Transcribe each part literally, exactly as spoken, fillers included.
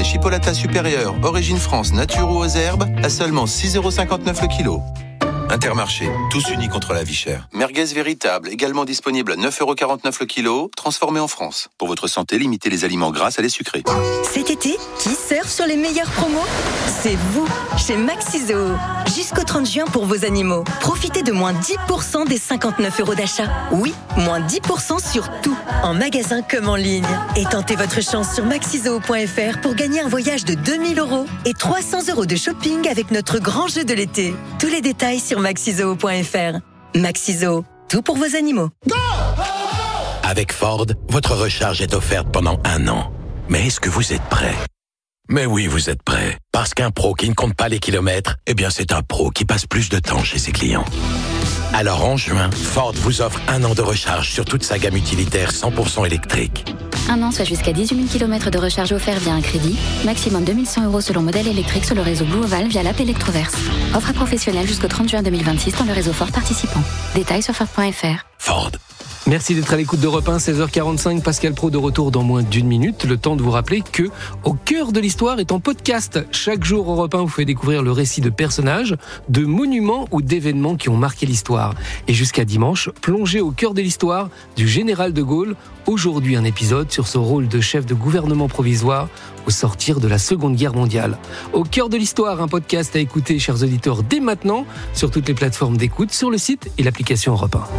et chipolata supérieure, origine France, nature ou aux herbes, à seulement six euros cinquante-neuf le kilo. Intermarché, tous unis contre la vie chère. Merguez véritable, également disponible à neuf euros quarante-neuf le kilo, transformé en France. Pour votre santé, limitez les aliments gras à les sucrés. Cet été, qui surfe sur les meilleures promos ? C'est vous, chez Maxi-Zoo. Jusqu'au trente juin pour vos animaux. Profitez de moins dix pour cent des cinquante-neuf euros d'achat. Oui, moins dix pour cent sur tout, en magasin comme en ligne. Et tentez votre chance sur maxizoo point f r pour gagner un voyage de deux mille euros et trois cents euros de shopping avec notre grand jeu de l'été. Tous les détails sur maxizoo point f r. Maxi-Zoo, tout pour vos animaux. Avec Ford, votre recharge est offerte pendant un an. Mais est-ce que vous êtes prêt ? Mais oui, vous êtes prêt. Parce qu'un pro qui ne compte pas les kilomètres, eh bien c'est un pro qui passe plus de temps chez ses clients. Alors en juin, Ford vous offre un an de recharge sur toute sa gamme utilitaire cent pour cent électrique. Un an, soit jusqu'à dix-huit mille kilomètres de recharge offert via un crédit. Maximum deux mille cent euros selon modèle électrique sur le réseau Blue Oval via l'app Electroverse. Offre professionnelle jusqu'au trente juin deux mille vingt-six dans le réseau Ford participant. Détails sur Ford point f r. Ford. Merci d'être à l'écoute d'Europe un, seize heures quarante-cinq, Pascal Praud de retour dans moins d'une minute. Le temps de vous rappeler que Au cœur de l'histoire est en podcast. Chaque jour, Europe un vous fait découvrir le récit de personnages, de monuments ou d'événements qui ont marqué l'histoire. Et jusqu'à dimanche, plongez au cœur de l'histoire du général de Gaulle. Aujourd'hui, un épisode sur son rôle de chef de gouvernement provisoire au sortir de la Seconde Guerre mondiale. Au cœur de l'histoire, un podcast à écouter, chers auditeurs, dès maintenant, sur toutes les plateformes d'écoute, sur le site et l'application Europe un.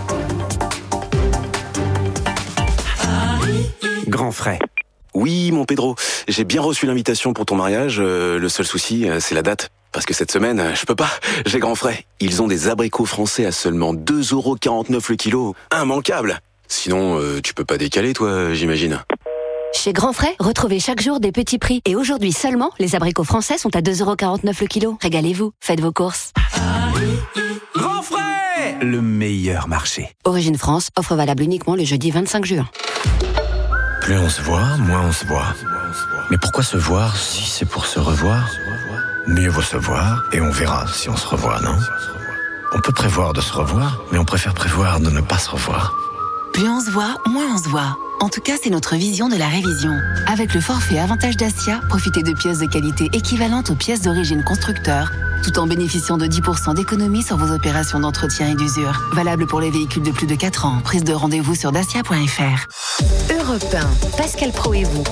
Grand frais. Oui, mon Pedro, j'ai bien reçu l'invitation pour ton mariage. Euh, le seul souci, euh, c'est la date. Parce que cette semaine, euh, je peux pas. J'ai grand frais. Ils ont des abricots français à seulement deux euros quarante-neuf le kilo. Immanquable. Sinon, euh, tu peux pas décaler, toi, j'imagine. Chez Grand Frais, retrouvez chaque jour des petits prix. Et aujourd'hui seulement, les abricots français sont à deux euros quarante-neuf le kilo. Régalez-vous, faites vos courses. Grand Frais, le meilleur marché. Origine France, offre valable uniquement le jeudi vingt-cinq juin. Plus on se voit, moins on se voit. Mais pourquoi se voir si c'est pour se revoir ? Mieux vaut se voir et on verra si on se revoit, non ? On peut prévoir de se revoir, mais on préfère prévoir de ne pas se revoir. Plus on se voit, moins on se voit. En tout cas, c'est notre vision de la révision. Avec le forfait Avantage Dacia, profitez de pièces de qualité équivalentes aux pièces d'origine constructeur, tout en bénéficiant de dix pour cent d'économie sur vos opérations d'entretien et d'usure. Valable pour les véhicules de plus de quatre ans. Prise de rendez-vous sur dacia point f r. Europe un, Pascal Praud et vous.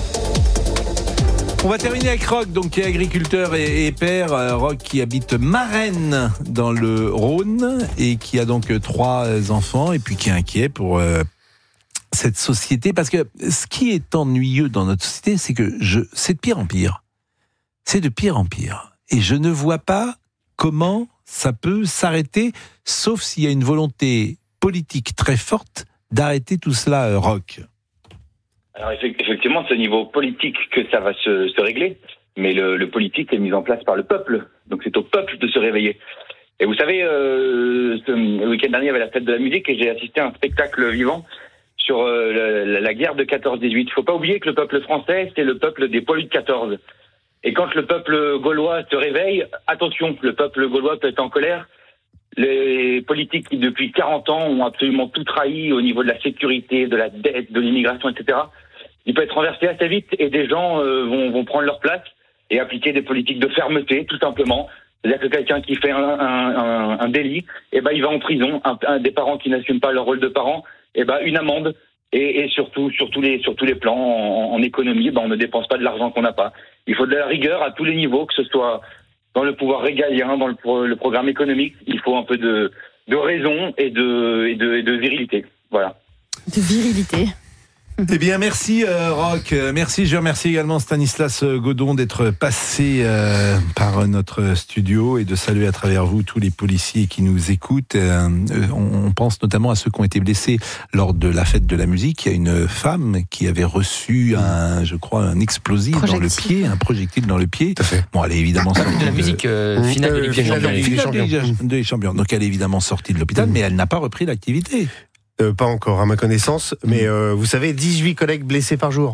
On va terminer avec Roch, donc qui est agriculteur et, et père. Euh, Roch qui habite Marennes dans le Rhône et qui a donc trois enfants et puis qui est inquiet pour euh, cette société, parce que ce qui est ennuyeux dans notre société, c'est que je, c'est de pire en pire. C'est de pire en pire. Et je ne vois pas comment ça peut s'arrêter, sauf s'il y a une volonté politique très forte d'arrêter tout cela, Roch. Alors effectivement, c'est au niveau politique que ça va se, se régler, mais le, le politique est mis en place par le peuple, donc c'est au peuple de se réveiller. Et vous savez, euh, ce, le week-end dernier, il y avait la fête de la musique et j'ai assisté à un spectacle vivant sur euh, la, la guerre de quatorze dix-huit. Il ne faut pas oublier que le peuple français, c'est le peuple des poilus de quatorze. Et quand le peuple gaulois se réveille, attention, le peuple gaulois peut être en colère. Les politiques qui, depuis quarante ans, ont absolument tout trahi au niveau de la sécurité, de la dette, de l'immigration, et cetera. Il peut être renversé assez vite et des gens euh, vont, vont prendre leur place et appliquer des politiques de fermeté, tout simplement. C'est-à-dire que quelqu'un qui fait un, un, un, un délit, eh ben, il va en prison. Un, un des parents qui n'assument pas leur rôle de parent, eh ben, une amende. Et, et surtout, sur tous les, sur tous les plans, en, en économie, ben, on ne dépense pas de l'argent qu'on n'a pas. Il faut de la rigueur à tous les niveaux, que ce soit dans le pouvoir régalien, dans le, le programme économique. Il faut un peu de, de raison et de, et, de, et de virilité. Voilà. De virilité. Eh bien, merci euh, Roch. Merci. Je remercie également Stanislas Godon d'être passé euh, par notre studio et de saluer à travers vous tous les policiers qui nous écoutent. Euh, on, on pense notamment à ceux qui ont été blessés lors de la fête de la musique. Il y a une femme qui avait reçu un, je crois, un explosif dans le pied, un projectile dans le pied. Tout à fait. Bon, elle est évidemment sortie de la musique euh, finale de Ligue des Champions. Finale des Champions. Donc, elle est évidemment sortie de l'hôpital, mais elle n'a pas repris l'activité. Euh, pas encore, à ma connaissance, mais euh, vous savez, dix-huit collègues blessés par jour.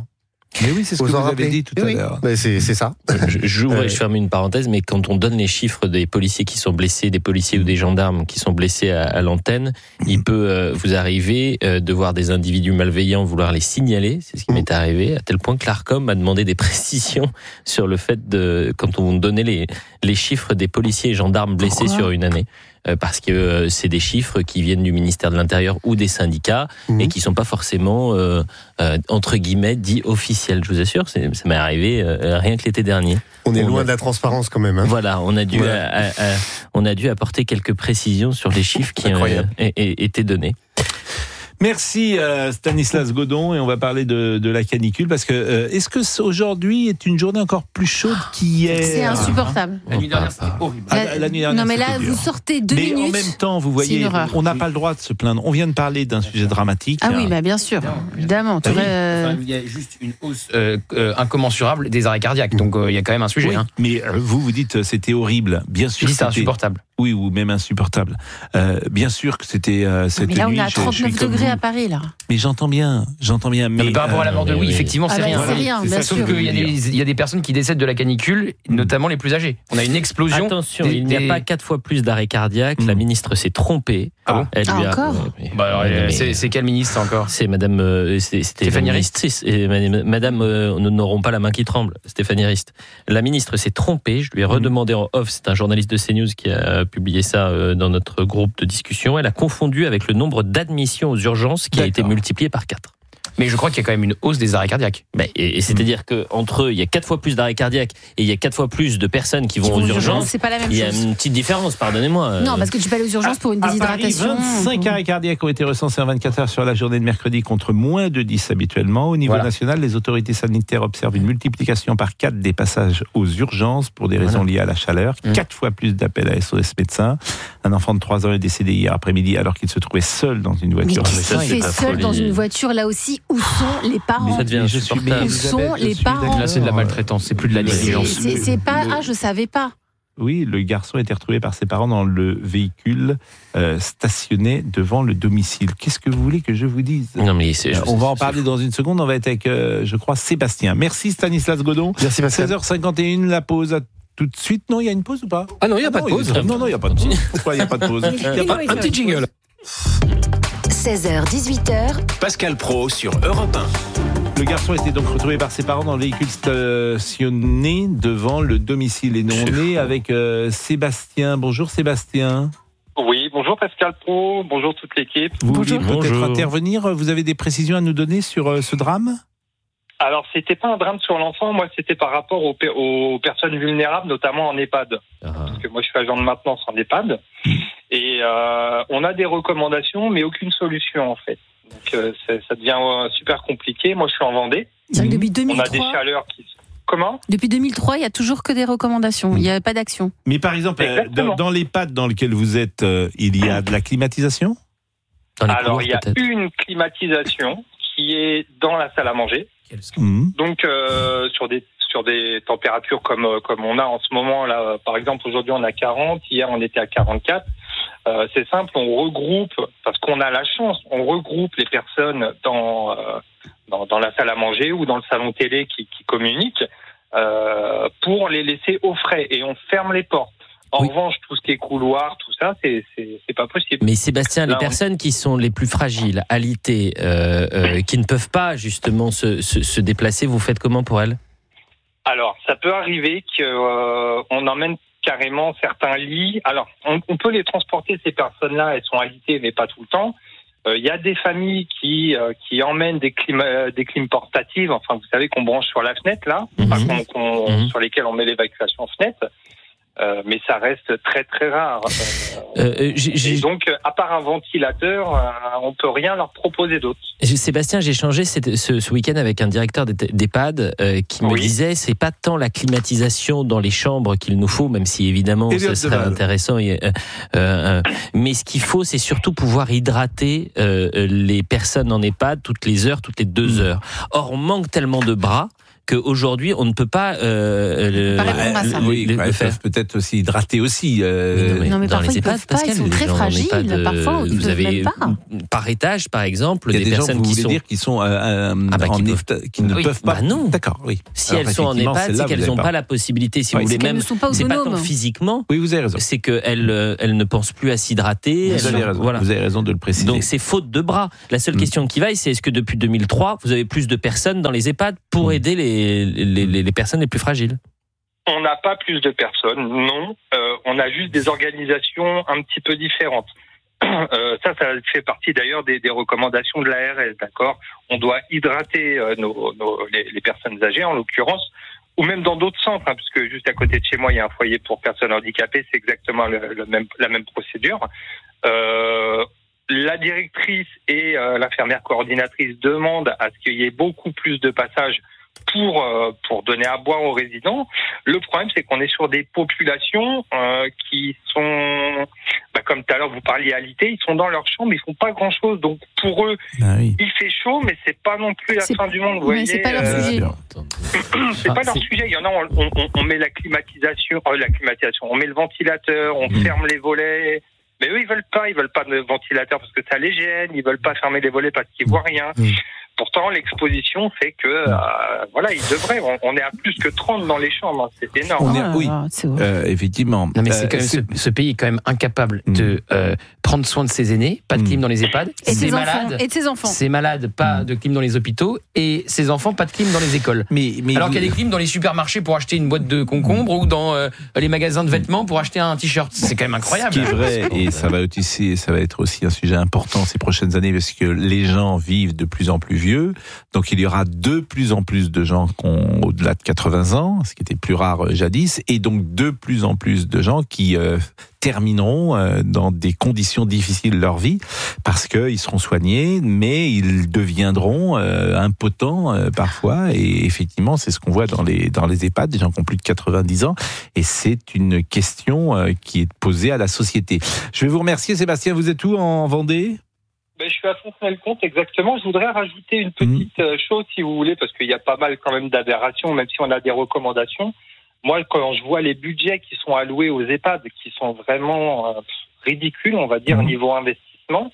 Mais oui, c'est ce que vous avez dit tout à oui, l'heure. Mais c'est, c'est ça. Je, j'ouvre et je ferme une parenthèse, mais quand on donne les chiffres des policiers qui sont blessés, des policiers ou des gendarmes qui sont blessés à, à l'antenne, il peut euh, vous arriver euh, de voir des individus malveillants vouloir les signaler. C'est ce qui m'est arrivé, à tel point que l'Arcom m'a demandé des précisions sur le fait de, quand on donnait les, les chiffres des policiers et gendarmes blessés Pourquoi sur une année. Euh, parce que euh, c'est des chiffres qui viennent du ministère de l'Intérieur ou des syndicats mmh. et qui sont pas forcément euh, euh, entre guillemets dits officiels. Je vous assure, c'est, ça m'est arrivé euh, rien que l'été dernier. On est on loin a, de la transparence quand même. Hein. Voilà, on a dû, ouais. à, à, à, on a dû apporter quelques précisions sur les chiffres qui ont euh, été donnés. Merci euh, Stanislas Godon, et on va parler de, de la canicule parce que euh, est-ce que aujourd'hui est une journée encore plus chaude qu'hier? C'est insupportable. La nuit dernière c'était horrible. Ah, la, la nuit dernière, non mais là dur. vous sortez deux mais minutes. Mais en même temps, vous voyez, on n'a pas le droit de se plaindre. On vient de parler d'un sujet dramatique. Ah oui, bah bien sûr, évidemment. Oui. Euh... Enfin, il y a juste une hausse euh, euh, incommensurable des arrêts cardiaques, donc euh, il y a quand même un sujet. Oui, hein. Mais euh, vous vous dites c'était horrible, bien sûr. Je dis c'est insupportable. Oui, ou même insupportable. Euh, bien sûr que c'était euh, cette nuit. Mais là, on est à trente-neuf degrés à Paris, là. Mais j'entends bien, j'entends bien. Mais, mais par rapport à la mort de Louis, effectivement, c'est ah rien. Bah, c'est rien, bien Sauf sûr. qu'il y a des, il y a des personnes qui décèdent de la canicule, notamment les plus âgés. On a une explosion. Attention, des, il n'y a des... pas quatre fois plus d'arrêts cardiaques. Mmh. La ministre s'est trompée. Ah bon Elle ah, lui a, encore euh, bah alors, mais, mais, c'est, c'est quelle ministre encore? C'est Madame, euh, c'est, c'était Stéphanie Rist. Madame, Madame euh, nous n'aurons pas la main qui tremble. Stéphanie Rist. La ministre s'est trompée. Je lui ai redemandé en off. C'est un journaliste de CNews qui a publié ça euh, dans notre groupe de discussion. Elle a confondu avec le nombre d'admissions aux urgences qui D'accord. a été multiplié par quatre. Mais je crois qu'il y a quand même une hausse des arrêts cardiaques. Ben, et, et c'est-à-dire que entre eux, il y a quatre fois plus d'arrêts cardiaques et il y a quatre fois plus de personnes qui vont, qui vont aux urgences. urgences c'est pas la même il y a chose. une petite différence, pardonnez-moi. Non, parce que tu peux aller aux urgences pour une déshydratation. À Paris, vingt-cinq arrêts cardiaques ont été recensés en vingt-quatre heures sur la journée de mercredi contre moins de dix habituellement. Au niveau voilà. national, les autorités sanitaires observent une multiplication par quatre des passages aux urgences pour des raisons voilà. liées à la chaleur. Mmh. Quatre fois plus d'appels à S O S médecins. Un enfant de trois ans est décédé hier après-midi alors qu'il se trouvait seul dans une voiture. Mais qui se fait seul dans une voiture là aussi? Où sont les parents? Ça devient insupportable. Où sont les parents? Là, c'est de la maltraitance, c'est plus de la négligence. C'est, c'est pas. Ah, je savais pas. Oui, le garçon a été retrouvé par ses parents dans le véhicule euh, stationné devant le domicile. Qu'est-ce que vous voulez que je vous dise? Non, mais c'est, euh, on va en parler dans une seconde. On va être avec, euh, je crois, Sébastien. Merci Stanislas Godon. Merci Pascal. seize heures cinquante et une, la pause. À tout de suite. Non, il y a une pause ou pas? Ah non, il n'y a pas de pause. Non, non, il n'y a pas de pause. Pourquoi il n'y a pas de pause? Il y a pas un petit jingle. seize heures dix-huit heures. Pascal Praud sur Europe un. Le garçon était donc retrouvé par ses parents dans le véhicule stationné devant le domicile. Et nous, on est avec euh, Sébastien. Bonjour Sébastien. Oui, bonjour Pascal Praud, bonjour toute l'équipe. Vous vouliez bonjour. peut-être bonjour. intervenir? Vous avez des précisions à nous donner sur euh, ce drame? Alors, c'était pas un drame sur l'enfant, moi c'était par rapport aux, aux personnes vulnérables, notamment en EHPAD. Ah. Parce que moi je suis agent de maintenance en EHPAD. Et euh, on a des recommandations, mais aucune solution en fait. Donc euh, ça devient euh, super compliqué. Moi je suis en Vendée. C'est mmh. Depuis deux mille trois, on a des chaleurs qui... Comment? Depuis deux mille trois, il n'y a toujours que des recommandations. Il n'y a pas d'action. Mais par exemple, euh, dans, dans l'EHPAD dans lequel vous êtes, euh, il y a de la climatisation? Alors il y a peut-être. Une climatisation qui est dans la salle à manger. Mmh. Donc euh, sur des sur des températures comme comme on a en ce moment là, par exemple aujourd'hui on a quarante, hier on était à quarante-quatre. Euh, c'est simple, on regroupe parce qu'on a la chance, on regroupe les personnes dans euh, dans, dans la salle à manger ou dans le salon télé qui, qui communiquent euh, pour les laisser au frais et on ferme les portes. En oui. revanche, tout ce qui est couloir, tout ça, c'est, c'est, c'est pas possible. Mais Sébastien, Là, les on... personnes qui sont les plus fragiles, alitées, euh, euh, qui ne peuvent pas justement se, se, se déplacer, vous faites comment pour elles? Alors, ça peut arriver qu'on euh, emmène carrément certains lits. Alors, on, on peut les transporter, ces personnes-là, elles sont alitées, mais pas tout le temps. Il euh, y a des familles qui euh, qui emmènent des clims, euh, des clims portatives, enfin, vous savez, qu'on branche sur la fenêtre, là, mmh. enfin, qu'on, qu'on, mmh. sur lesquelles on met l'évacuation fenêtre. Euh, mais ça reste très très rare. Euh, euh, j'ai, j'ai... Et donc, à part un ventilateur, euh, on peut rien leur proposer d'autre. Sébastien, j'ai échangé ce, ce week-end avec un directeur d'EHPAD euh, qui me oui. disait c'est pas tant la climatisation dans les chambres qu'il nous faut, même si évidemment ce serait intéressant. Euh, euh, mais ce qu'il faut, c'est surtout pouvoir hydrater euh, les personnes en EHPAD toutes les heures, toutes les deux heures. Or, on manque tellement de bras qu'aujourd'hui, on ne peut pas euh, le, Pas répondre à le- ça. le- Oui, le- bah, le ils faire. peuvent peut-être aussi hydrater aussi. euh, Non, mais, Non, mais dans parfois, les ils EHPAD, peuvent pas, ils Pascal, sont les très gens en fragiles, EHPAD, parfois, ils vous peuvent avez même pas. par étage, par exemple, Il y a des, des gens, personnes vous qui voulez sont dire, qui sont euh, Ah bah, en qui, état- peuvent... qui ne oui, peuvent pas. Bah non. D'accord, oui. Si Alors, elles sont en effectivement, EHPAD, celle-là, c'est qu'elles vous n'ont avez pas la possibilité, si Oui, vous c'est voulez, qu'elles même. ne sont pas C'est pas autonomes. tant physiquement. Oui, vous avez raison. C'est qu'elles euh, elles ne pensent plus à s'hydrater. Vous elles- avez raison. Voilà. Vous avez raison de le préciser. Donc c'est faute de bras. La seule Mm. question qui vaille, c'est est-ce que depuis deux mille trois, vous avez plus de personnes dans les EHPAD pour aider les, les, les, les personnes les plus fragiles? On n'a pas plus de personnes, non. Euh, on a juste des organisations un petit peu différentes. Euh, ça, ça fait partie d'ailleurs des, des recommandations de l'A R S, d'accord. On doit hydrater euh, nos, nos, les, les personnes âgées, en l'occurrence, ou même dans d'autres centres, hein, puisque juste à côté de chez moi, il y a un foyer pour personnes handicapées, c'est exactement le, le même, la même procédure. Euh, la directrice et euh, l'infirmière coordinatrice demandent à ce qu'il y ait beaucoup plus de passages pour euh, pour donner à boire aux résidents. Le problème, c'est qu'on est sur des populations euh, qui sont, bah, comme tout à l'heure vous parliez à l'I T, ils sont dans leur chambre, ils font pas grand chose. Donc pour eux, Ah oui. il fait chaud, mais c'est pas non plus la C'est- fin du monde. Vous ouais, voyez, c'est pas leur euh, sujet. c'est Ah, pas leur c'est- sujet. Il y en a, on, on, on met la climatisation, euh, la climatisation, on met le ventilateur, on Mmh. ferme les volets. Mais eux, ils veulent pas, ils veulent pas de ventilateur parce que ça les gêne, ils veulent pas fermer les volets parce qu'ils voient rien. Mmh. Pourtant, l'exposition fait que, euh, voilà, ils devraient. On, on est à plus que trente dans les chambres, hein. C'est énorme. On est- Ah, oui, c'est horrible. euh, effectivement. Non mais c'est Euh, quand même c'est- ce, ce pays est quand même incapable de euh, prendre soin de ses aînés, pas de clim Mm. dans les EHPAD, Et de ses ses enfants. malades, Et de ses enfants. ses malades, pas de clim dans les hôpitaux, et ses enfants, pas de clim dans les écoles. mais, mais Alors vous- qu'il y a des clims dans les supermarchés pour acheter une boîte de concombres ou dans euh, les magasins de vêtements pour acheter un t-shirt. C'est quand même incroyable. Ce qui est vrai, et ça va, aussi, ça va être aussi un sujet important ces prochaines années, parce que les gens vivent de plus en plus vieux. Donc il y aura de plus en plus de gens qui ont au-delà de quatre-vingts ans, ce qui était plus rare euh, jadis, et donc de plus en plus de gens qui euh, termineront euh, dans des conditions difficiles de leur vie, parce qu'ils seront soignés, mais ils deviendront euh, impotents euh, parfois, et effectivement c'est ce qu'on voit dans les, dans les EHPAD, des gens qui ont plus de quatre-vingt-dix ans, et c'est une question euh, qui est posée à la société. Je vais vous remercier Sébastien, vous êtes où en Vendée ? Ben, je suis à Fontenay-le-Comte, exactement. Je voudrais rajouter une petite euh, chose, si vous voulez, parce qu'il y a pas mal quand même d'aberrations, même si on a des recommandations. Moi, quand je vois les budgets qui sont alloués aux EHPAD, qui sont vraiment euh, ridicules, on va dire, Mmh. niveau investissement,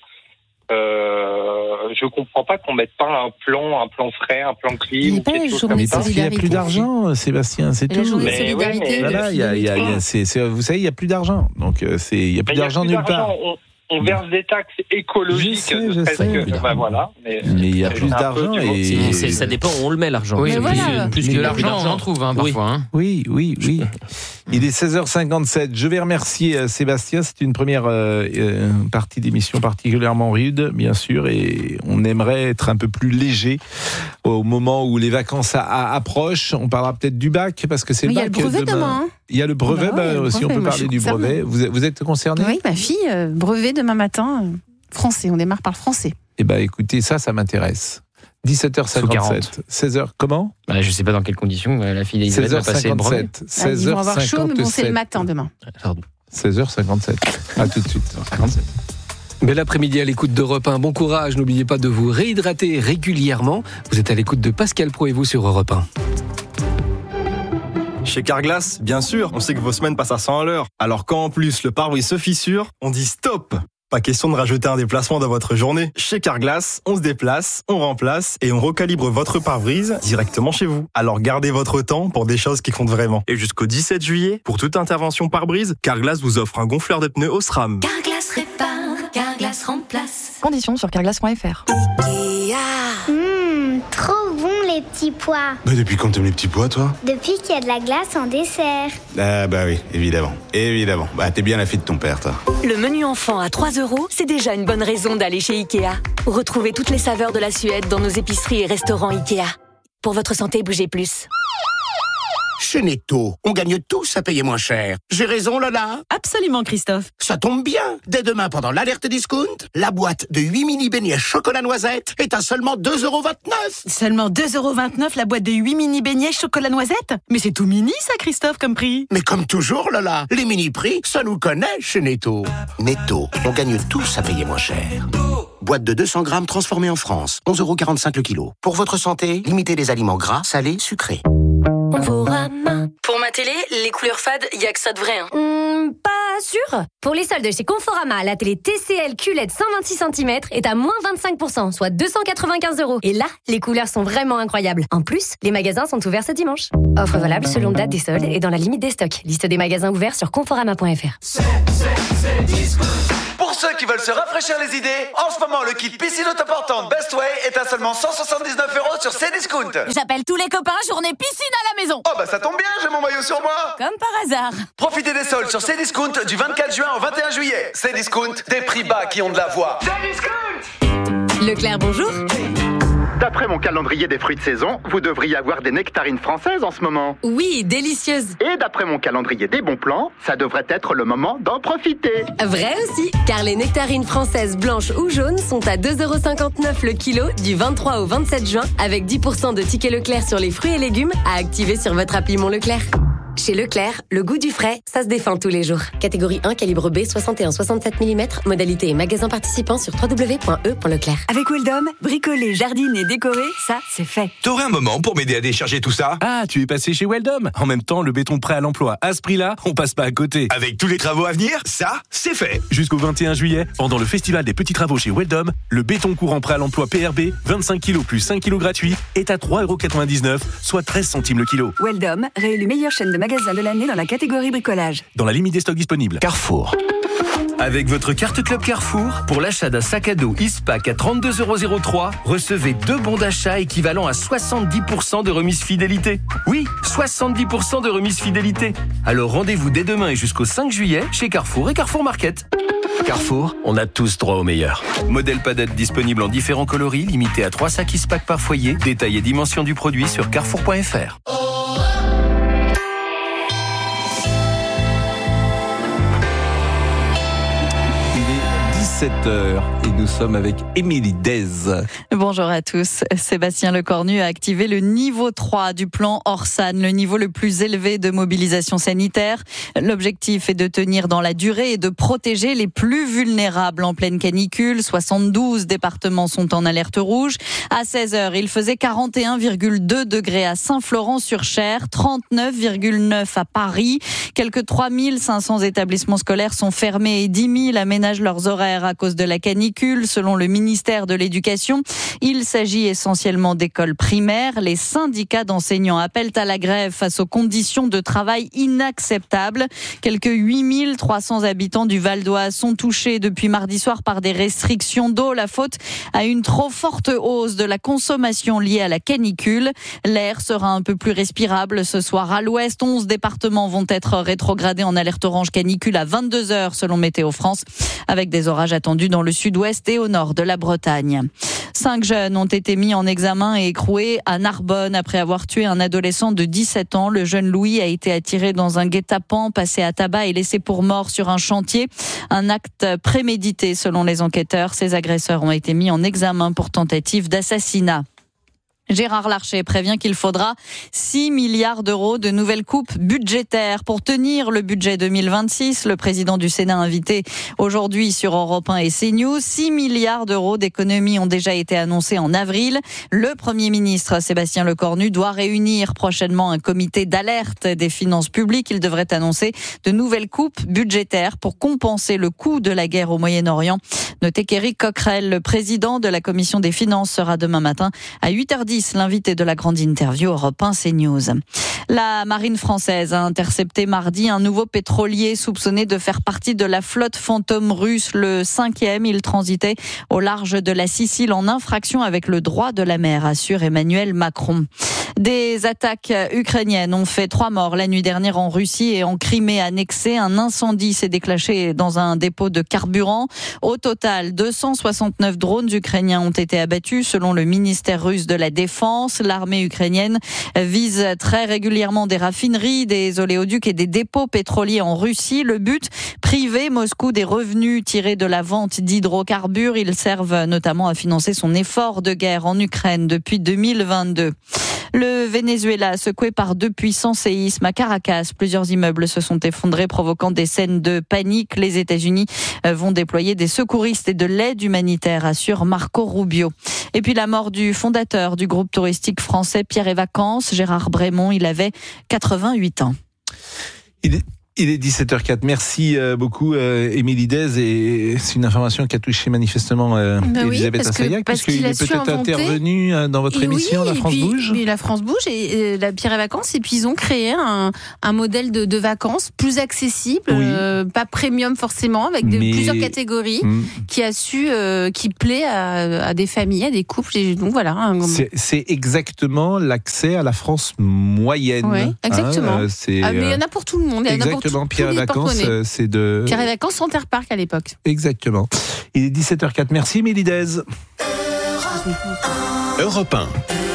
euh, je comprends pas qu'on mette pas un plan, un plan frais, un plan clim. Il n'y a ou pas quelque la chose journée comme Mais de ça. parce qu'il n'y a plus solidarité. d'argent, Sébastien, c'est Et la tout. journée de Mais oui, solidarité. mais- Voilà, il y a, il y a- il y a- c'est- c'est- vous savez, il n'y a plus d'argent. Donc, euh, c'est, il n'y a plus Mais il y a d'argent plus nulle part. d'argent. On, on verse des taxes écologiques. Je sais, ne je serait-ce sais. que- ben voilà, mais, Mais il y a c'est plus un peu d'argent du- et- C'est- c'est- ça dépend où on le met l'argent. Oui, Mais plus, voilà. plus Mais que il y a l'argent, on en trouve hein, Oui. parfois. hein. Oui, oui, oui. Il est seize heures cinquante-sept. Je vais remercier euh, Sébastien. C'est une première euh, euh, partie d'émission particulièrement rude, bien sûr, et on aimerait être un peu plus léger au moment où les vacances a- a- approchent. On parlera peut-être du bac, parce que c'est Mais le il y a bac le brevet demain. hein. Il y a le brevet, Bah ouais, bah, il y a le si on brevet. peut Moi, je parler suis du concernée. brevet. Vous êtes, vous êtes concerné ? Oui, ma fille, euh, brevet demain matin, euh, français. On démarre par le français. Eh ben, écoutez, ça, ça m'intéresse. dix-sept heures cinquante-sept. seize heures, comment ? Bah, je sais pas dans quelles conditions euh, la fille d'Elisabeth va passer le brevet. seize heures cinquante-sept. Ah, ils seize vont heures avoir chaud, mais bon, c'est le cinquante-sept. matin demain. seize heures cinquante-sept. À tout de suite. cinquante-sept. Bel après-midi à l'écoute d'Europe un. Bon courage, n'oubliez pas de vous réhydrater régulièrement. Vous êtes à l'écoute de Pascal Pro et vous sur Europe un. Chez Carglass, bien sûr, on sait que vos semaines passent à cent à l'heure. Alors quand en plus le pare-brise se fissure, on dit stop. Pas question de rajouter un déplacement dans votre journée. Chez Carglass, on se déplace, on remplace et on recalibre votre pare-brise directement chez vous. Alors gardez votre temps pour des choses qui comptent vraiment. Et jusqu'au dix-sept juillet, pour toute intervention pare-brise, Carglass vous offre un gonfleur de pneus Osram. Carglass répare, Carglass remplace. Conditions sur carglass point f r. Mmh, trop bon les petits pois. Bah depuis quand t'aimes les petits pois, toi? Depuis qu'il y a de la glace en dessert. Ah bah oui, évidemment. Évidemment. Bah t'es bien la fille de ton père, toi. Le menu enfant à trois euros, c'est déjà une bonne raison d'aller chez Ikea. Retrouvez toutes les saveurs de la Suède dans nos épiceries et restaurants Ikea. Pour votre santé, bougez plus. Chez Netto, on gagne tous à payer moins cher. J'ai raison, Lola? Absolument, Christophe. Ça tombe bien. Dès demain, pendant l'alerte discount, la boîte de huit mini beignets chocolat noisette est à seulement deux euros vingt-neuf. Seulement deux euros vingt-neuf la boîte de huit mini beignets chocolat noisette? Mais c'est tout mini, ça, Christophe, comme prix. Mais comme toujours, Lola, les mini prix, ça nous connaît chez Netto. Netto, on gagne tous à payer moins cher. Boîte de deux cents grammes transformée en France. onze euros quarante-cinq le kilo. Pour votre santé, limitez les aliments gras, salés, sucrés. Conforama. Pour ma télé, les couleurs fades, y a que ça de vrai. Hein. Mmh, pas sûr. Pour les soldes chez Conforama, la télé T C L Q L E D cent vingt-six centimètres est à moins vingt-cinq pour cent, soit deux cent quatre-vingt-quinze euros. Et là, les couleurs sont vraiment incroyables. En plus, les magasins sont ouverts ce dimanche. Offre valable selon date des soldes et dans la limite des stocks. Liste des magasins ouverts sur conforama point f r. C'est, c'est, c'est disco. Pour ceux qui veulent se rafraîchir les idées, en ce moment, le kit piscine autoportante Best Way est à seulement cent soixante-dix-neuf euros sur Cdiscount. J'appelle tous les copains, journée piscine à la maison. Oh bah ça tombe bien, j'ai mon maillot sur moi. Comme par hasard. Profitez des soldes sur Cdiscount du vingt-quatre juin au vingt et un juillet. Cdiscount, des prix bas qui ont de la voix. Cdiscount. Leclerc, bonjour. D'après mon calendrier des fruits de saison, vous devriez avoir des nectarines françaises en ce moment. Oui, délicieuses. Et d'après mon calendrier des bons plans, ça devrait être le moment d'en profiter. Vrai aussi, car les nectarines françaises blanches ou jaunes sont à deux euros cinquante-neuf le kilo du vingt-trois au vingt-sept juin, avec dix pour cent de tickets Leclerc sur les fruits et légumes à activer sur votre appli Mon Leclerc. Chez Leclerc, le goût du frais, ça se défend tous les jours. Catégorie un, calibre B, soixante et un soixante-sept millimètres. Modalité et magasin participant sur w w w point e point leclerc. Avec Weldom, bricoler, jardiner, décorer, ça, c'est fait. T'aurais un moment pour m'aider à décharger tout ça? Ah, tu es passé chez Weldom. En même temps, le béton prêt à l'emploi. À ce prix-là, on passe pas à côté. Avec tous les travaux à venir, ça, c'est fait. Jusqu'au vingt et un juillet, pendant le festival des petits travaux chez Weldom, le béton courant prêt à l'emploi P R B, vingt-cinq kilos plus cinq kilos gratuits, est à trois euros quatre-vingt-dix-neuf, soit treize centimes le kilo. Weldom, réélu meilleure chaîne de magasins de l'année dans la catégorie bricolage. Dans la limite des stocks disponibles. Carrefour. Avec votre carte Club Carrefour, pour l'achat d'un sac à dos Ispac à trente-deux euros trois, recevez deux bons d'achat équivalent à soixante-dix pour cent de remise fidélité. Oui, soixante-dix pour cent de remise fidélité. Alors rendez-vous dès demain et jusqu'au cinq juillet chez Carrefour et Carrefour Market. Carrefour, on a tous droit au meilleur. Modèle padette disponible en différents coloris, limité à trois sacs Ispac par foyer. Détail et dimension du produit sur carrefour point f r. sept heures et nous sommes avec Émilie Dez. Bonjour à tous. Sébastien Lecornu a activé le niveau trois du plan Orsan, le niveau le plus élevé de mobilisation sanitaire. L'objectif est de tenir dans la durée et de protéger les plus vulnérables en pleine canicule. soixante-douze départements sont en alerte rouge. À seize heures, il faisait quarante et un virgule deux degrés à Saint-Florent-sur-Cher, trente-neuf virgule neuf à Paris. Quelques trois mille cinq cents établissements scolaires sont fermés et dix mille aménagent leurs horaires à cause de la canicule, selon le ministère de l'Éducation. Il s'agit essentiellement d'écoles primaires. Les syndicats d'enseignants appellent à la grève face aux conditions de travail inacceptables. Quelques huit mille trois cents habitants du Val d'Oise sont touchés depuis mardi soir par des restrictions d'eau. La faute à une trop forte hausse de la consommation liée à la canicule. L'air sera un peu plus respirable ce soir à l'ouest. onze départements vont être rétrogradés en alerte orange canicule à vingt-deux heures selon Météo France, avec des orages attendus dans le sud-ouest et au nord de la Bretagne. Cinq jeunes ont été mis en examen et écroués à Narbonne après avoir tué un adolescent de dix-sept ans. Le jeune Louis a été attiré dans un guet-apens, passé à tabac et laissé pour mort sur un chantier. Un acte prémédité selon les enquêteurs. Ces agresseurs ont été mis en examen pour tentative d'assassinat. Gérard Larcher prévient qu'il faudra six milliards d'euros de nouvelles coupes budgétaires pour tenir le budget deux mille vingt-six. Le président du Sénat invité aujourd'hui sur Europe un et CNews. six milliards d'euros d'économies ont déjà été annoncés en avril. Le Premier ministre Sébastien Lecornu doit réunir prochainement un comité d'alerte des finances publiques. Il devrait annoncer de nouvelles coupes budgétaires pour compenser le coût de la guerre au Moyen-Orient. Notez qu'Éric Coquerel, le président de la commission des finances, sera demain matin à huit heures dix. L'invité de la grande interview Europe un CNews. La marine française a intercepté mardi un nouveau pétrolier soupçonné de faire partie de la flotte fantôme russe, le cinquième. Il transitait au large de la Sicile en infraction avec le droit de la mer, assure Emmanuel Macron. Des attaques ukrainiennes ont fait trois morts la nuit dernière en Russie et en Crimée annexée. Un incendie s'est déclenché dans un dépôt de carburant. Au total, deux cent soixante-neuf drones ukrainiens ont été abattus selon le ministère russe de la Défense. L'armée ukrainienne vise très régulièrement des raffineries, des oléoducs et des dépôts pétroliers en Russie. Le but, priver Moscou des revenus tirés de la vente d'hydrocarbures. Ils servent notamment à financer son effort de guerre en Ukraine depuis deux mille vingt-deux. Le Venezuela, secoué par deux puissants séismes à Caracas. Plusieurs immeubles se sont effondrés, provoquant des scènes de panique. Les États-Unis vont déployer des secouristes et de l'aide humanitaire, assure Marco Rubio. Et puis la mort du fondateur du groupe touristique français Pierre et Vacances, Gérard Brémond. Il avait quatre-vingt-huit ans. Il est... Il est dix-sept heures zéro quatre. Merci beaucoup, euh, Émilie Dez. Et c'est une information qui a touché manifestement euh, ben Elisabeth oui, Assayag, puisqu'il est peut-être inventer... intervenu dans votre et émission, oui, La France puis, Bouge. Mais La France Bouge et, et la Pierre et Vacances. Et puis ils ont créé un, un modèle de, de vacances plus accessible, oui. euh, pas premium forcément, avec de, mais... plusieurs catégories, mmh. qui a su, euh, qui plaît à, à des familles, à des couples. Et donc voilà. Un... C'est, c'est exactement l'accès à la France moyenne. Oui, exactement. Hein, c'est, ah, mais il y en a pour tout le monde. Il y en a pour Exactement, Pierre et Vacances, c'est de... Pierre et Vacances, Center Park à l'époque. Exactement. Il est dix-sept heures zéro quatre. Merci, Mélidez. Europe un.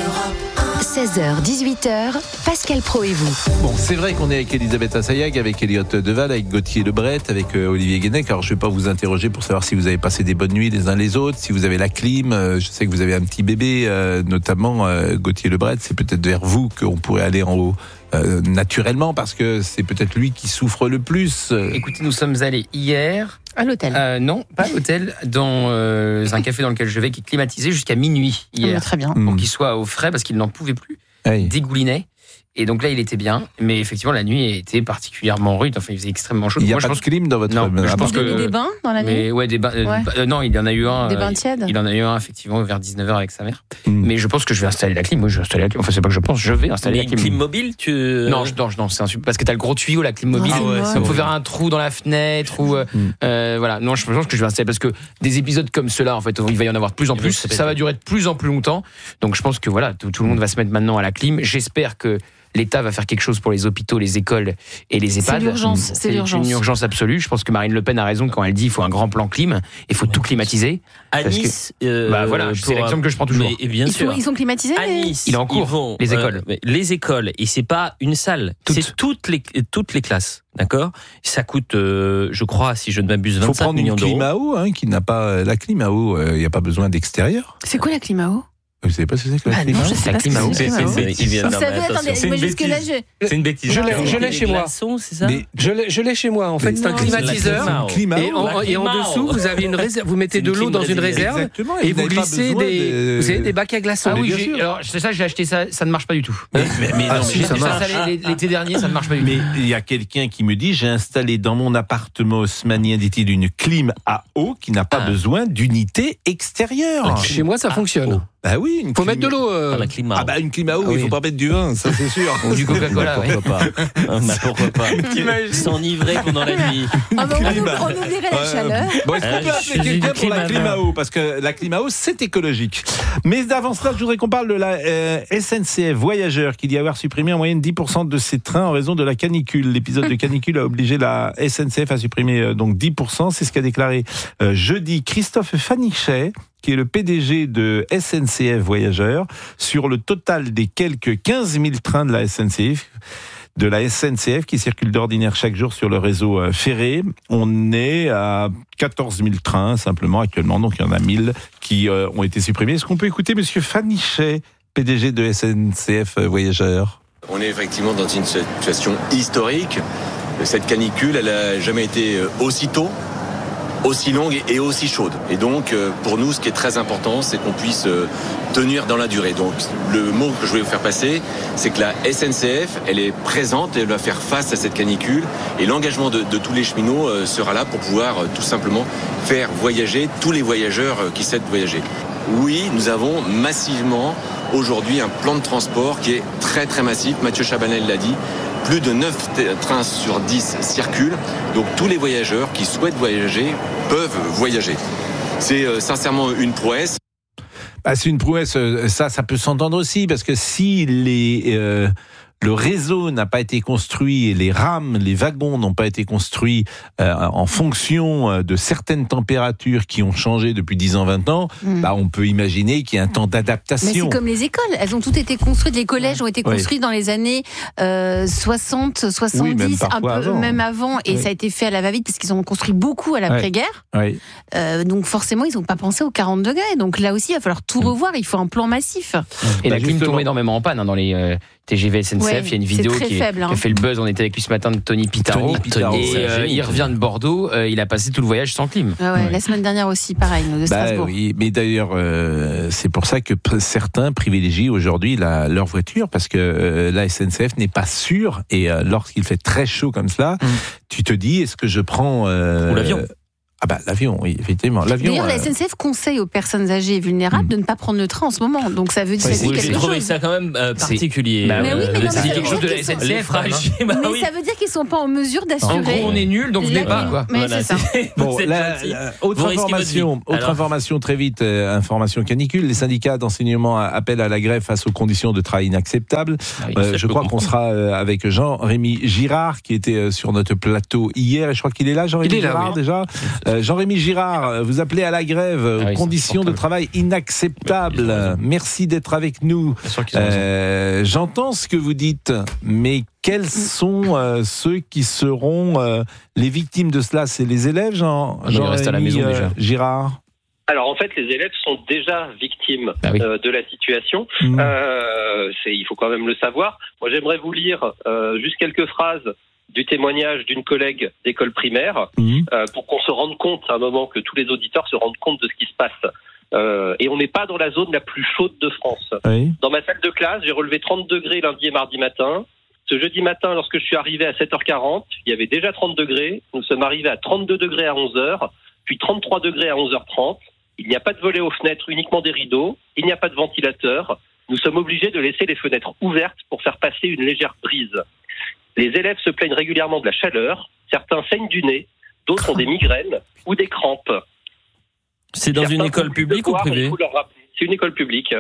seize heures, dix-huit heures, Pascal Pro et vous. Bon, c'est vrai qu'on est avec Elisabeth Assayag, avec Elliot Deval, avec Gauthier Lebret, avec euh, Olivier Guénec. Alors, je ne vais pas vous interroger pour savoir si vous avez passé des bonnes nuits les uns les autres, si vous avez la clim. Euh, je sais que vous avez un petit bébé, euh, notamment euh, Gauthier Lebret. C'est peut-être vers vous qu'on pourrait aller en haut. Euh, naturellement, parce que c'est peut-être lui qui souffre le plus. Écoutez, nous sommes allés hier... À l'hôtel euh, Non, pas à l'hôtel, dans euh, un café dans lequel je vais, qui est climatisé jusqu'à minuit hier. Ah, très bien. Pour mmh. qu'il soit au frais, parce qu'il n'en pouvait plus. Hey. Dégoulinait. Et donc là, il était bien, mais effectivement, la nuit était particulièrement rude. Enfin, il faisait extrêmement chaud. Il n'y a Moi, pas je de clim dans votre... Non, euh, je pense que... Des bains dans la nuit. Mais ouais, des bains... Ouais. Euh, non, il y en a eu un... Des bains tièdes. Il en a eu un, effectivement, vers dix-neuf heures avec sa mère. Mm. Mais je pense que je vais installer la clim. Moi, je vais installer la clim. Enfin, c'est pas que je pense, je vais installer mais la clim. Clim mobile, tu... Non, je, non, non, c'est un super... Parce que t'as le gros tuyau, la clim mobile. Ah ouais, il c'est faut vrai. faire un trou dans la fenêtre ou... Euh, mm. euh, voilà. Non, je pense que je vais installer parce que des épisodes comme ceux-là, en fait, il va y en avoir de plus en plus. Ça va durer de plus en plus longtemps. Donc, je pense que voilà, tout, tout le monde va se mettre maintenant à la clim. J'espère que l'État va faire quelque chose pour les hôpitaux, les écoles et les EHPAD. C'est l'urgence. C'est, c'est l'urgence. une urgence absolue. Je pense que Marine Le Pen a raison quand elle dit qu'il faut un grand plan clim. Il faut tout climatiser. À Nice, que, euh, bah voilà, c'est l'exemple que je prends toujours. Mais, bien ils, sûr. sont, ils sont climatisés. À Nice, il est en cours. Vont, les écoles. Euh, les écoles. Et c'est pas une salle. Toutes. C'est toutes les toutes les classes. D'accord. Ça coûte, euh, je crois, si je ne m'abuse, vingt-cinq millions d'euros. Il faut prendre une clim à eau, hein, qui n'a pas la clim à eau. Il euh, n'y a pas besoin d'extérieur. C'est quoi la clim à eau? Vous savez pas ce que c'est que la bah clim à eau? Je sais pas ce que c'est. C'est une bêtise. Vous savez, attendez, moi jusque-là, je... C'est une bêtise. Je l'ai, je l'ai chez moi. Glaçons, c'est ça Mais je l'ai, je l'ai chez moi. En fait, c'est un climatiseur. Et en, et en dessous, vous avez une réserve. Vous mettez de l'eau dans une réserve. Exactement, et vous glissez des, de... vous avez des bacs à glaçons. Ah oui, j'ai, alors c'est ça, j'ai acheté ça, ça ne marche pas du tout. Mais, mais, mais ah, non, si, mais ça marche. Installé l'été dernier, ça ne marche pas du tout. Mais il y a quelqu'un qui me dit, j'ai installé dans mon appartement haussmannien, dit-il, une clim à eau qui n'a pas ah. besoin d'unité extérieure. Chez moi, ça fonctionne. Bah oui, une faut clim... mettre de l'eau. Euh... La clim à eau. Ah bah une clim à eau, ah, il oui. faut pas mettre du vin, ça c'est sûr. Ou du Coca-Cola. Bah, pourquoi oui. pas bah, pourquoi pas S'enivrer pendant la nuit. Ah bah, on, on oublierait la chaleur. Bon, est-ce qu'on peut appeler quelqu'un pour la clim à eau? Parce que la clim à eau, c'est écologique. Mais avant cela, je voudrais qu'on parle de la euh, S N C F Voyageurs, qui dit avoir supprimé en moyenne dix pour cent de ses trains en raison de la canicule. L'épisode de canicule a obligé la S N C F à supprimer euh, donc dix pour cent. C'est ce qu'a déclaré euh, jeudi Christophe Fanichet, qui est le P D G de S N C F Voyageurs, sur le total des quelques quinze mille trains de la S N C F, de la S N C F qui circulent d'ordinaire chaque jour sur le réseau ferré. On est à quatorze mille trains simplement actuellement, donc il y en a mille qui euh, ont été supprimés. Est-ce qu'on peut écouter Monsieur Fanichet, P D G de S N C F Voyageurs? On est effectivement dans une situation historique. Cette canicule, elle n'a jamais été aussi tôt, aussi longue et aussi chaude. Et donc, pour nous, ce qui est très important, c'est qu'on puisse tenir dans la durée. Donc, le mot que je voulais vous faire passer, c'est que la S N C F, elle est présente, elle va faire face à cette canicule. Et l'engagement de, de tous les cheminots sera là pour pouvoir tout simplement faire voyager tous les voyageurs qui souhaitent voyager. Oui, nous avons massivement aujourd'hui un plan de transport qui est très très massif. Mathieu Chabanel l'a dit. Plus de neuf trains sur dix circulent. Donc tous les voyageurs qui souhaitent voyager peuvent voyager. C'est euh, sincèrement une prouesse. Bah, c'est une prouesse, ça, ça peut s'entendre aussi, parce que si les... Euh le réseau n'a pas été construit et les rames, les wagons n'ont pas été construits euh, en fonction de certaines températures qui ont changé depuis dix ans, vingt ans, mmh. bah, on peut imaginer qu'il y a un temps d'adaptation. Mais c'est comme les écoles, elles ont toutes été construites, les collèges ont été construits oui. dans les années euh, soixante, soixante-dix, oui, même un peu, avant. même avant, et oui. ça a été fait à la va-vite parce qu'ils ont construit beaucoup à l'après-guerre. Oui. Euh, donc forcément, ils n'ont pas pensé aux quarante degrés. Donc là aussi, il va falloir tout revoir. Il faut un plan massif. Et bah, la clim tombe énormément en panne hein, dans les euh, T G V S N C F. Ouais, il y a une vidéo qui, faible, hein. qui a fait le buzz. On était avec lui ce matin de Tony Pitaro. Tony Pitaro et euh, il revient de Bordeaux. Euh, il a passé tout le voyage sans clim. Ah ouais, ouais. La semaine dernière aussi, pareil, de Strasbourg. Bah, oui, mais d'ailleurs, euh, c'est pour ça que certains privilégient aujourd'hui la, leur voiture parce que euh, la S N C F n'est pas sûre. Et euh, lorsqu'il fait très chaud comme cela, mmh. tu te dis, est-ce que je prends euh, ou l'avion? Ah bah l'avion, oui, effectivement. L'avion, D'ailleurs, euh... la S N C F conseille aux personnes âgées et vulnérables mmh. de ne pas prendre le train en ce moment. Donc ça veut dire oui, ça dit oui, quelque j'ai chose. J'ai trouvé ça quand même euh, particulier. Bah, mais oui, mais non, ça dit quelque chose de la S N C F. Mais bah, oui. ça veut dire qu'ils sont pas en mesure d'assurer. En gros, on est nuls, donc venez pas. Quoi. Mais voilà, c'est ça. Bon, la, la, autre information, autre information très vite, euh, information canicule. Les syndicats d'enseignement appellent à la grève face aux conditions de travail inacceptables. Oui, euh, je crois qu'on sera euh, avec Jean-Rémy Girard qui était euh, sur notre plateau hier et je crois qu'il est là, Jean-Rémy Girard oui. déjà. Euh, Jean-Rémy Girard. Vous appelez à la grève, ah oui, conditions de travail inacceptables. Ouais, merci d'être avec nous. Euh, j'entends ce que vous dites, mais quels sont euh, ceux qui seront euh, les victimes de cela? C'est les élèves, Jean, Jean reste à la maison euh, déjà. Girard. Alors en fait, les élèves sont déjà victimes ah oui. euh, de la situation. Mmh. Euh, c'est, il faut quand même le savoir. Moi, j'aimerais vous lire euh, juste quelques phrases du témoignage d'une collègue d'école primaire, mmh. euh, pour qu'on se rende compte à un moment, que tous les auditeurs se rendent compte de ce qui se passe. Euh, et on n'est pas dans la zone la plus chaude de France. Oui. Dans ma salle de classe, j'ai relevé trente degrés lundi et mardi matin. Ce jeudi matin, lorsque je suis arrivé à sept heures quarante, il y avait déjà trente degrés. Nous sommes arrivés à trente-deux degrés à onze heures, puis trente-trois degrés à onze heures trente. Il n'y a pas de volets aux fenêtres, uniquement des rideaux. Il n'y a pas de ventilateur. Nous sommes obligés de laisser les fenêtres ouvertes pour faire passer une légère brise. Les élèves se plaignent régulièrement de la chaleur. Certains saignent du nez, d'autres ont des migraines ou des crampes. C'est dans Certains une école publique ou privée? C'est une école publique.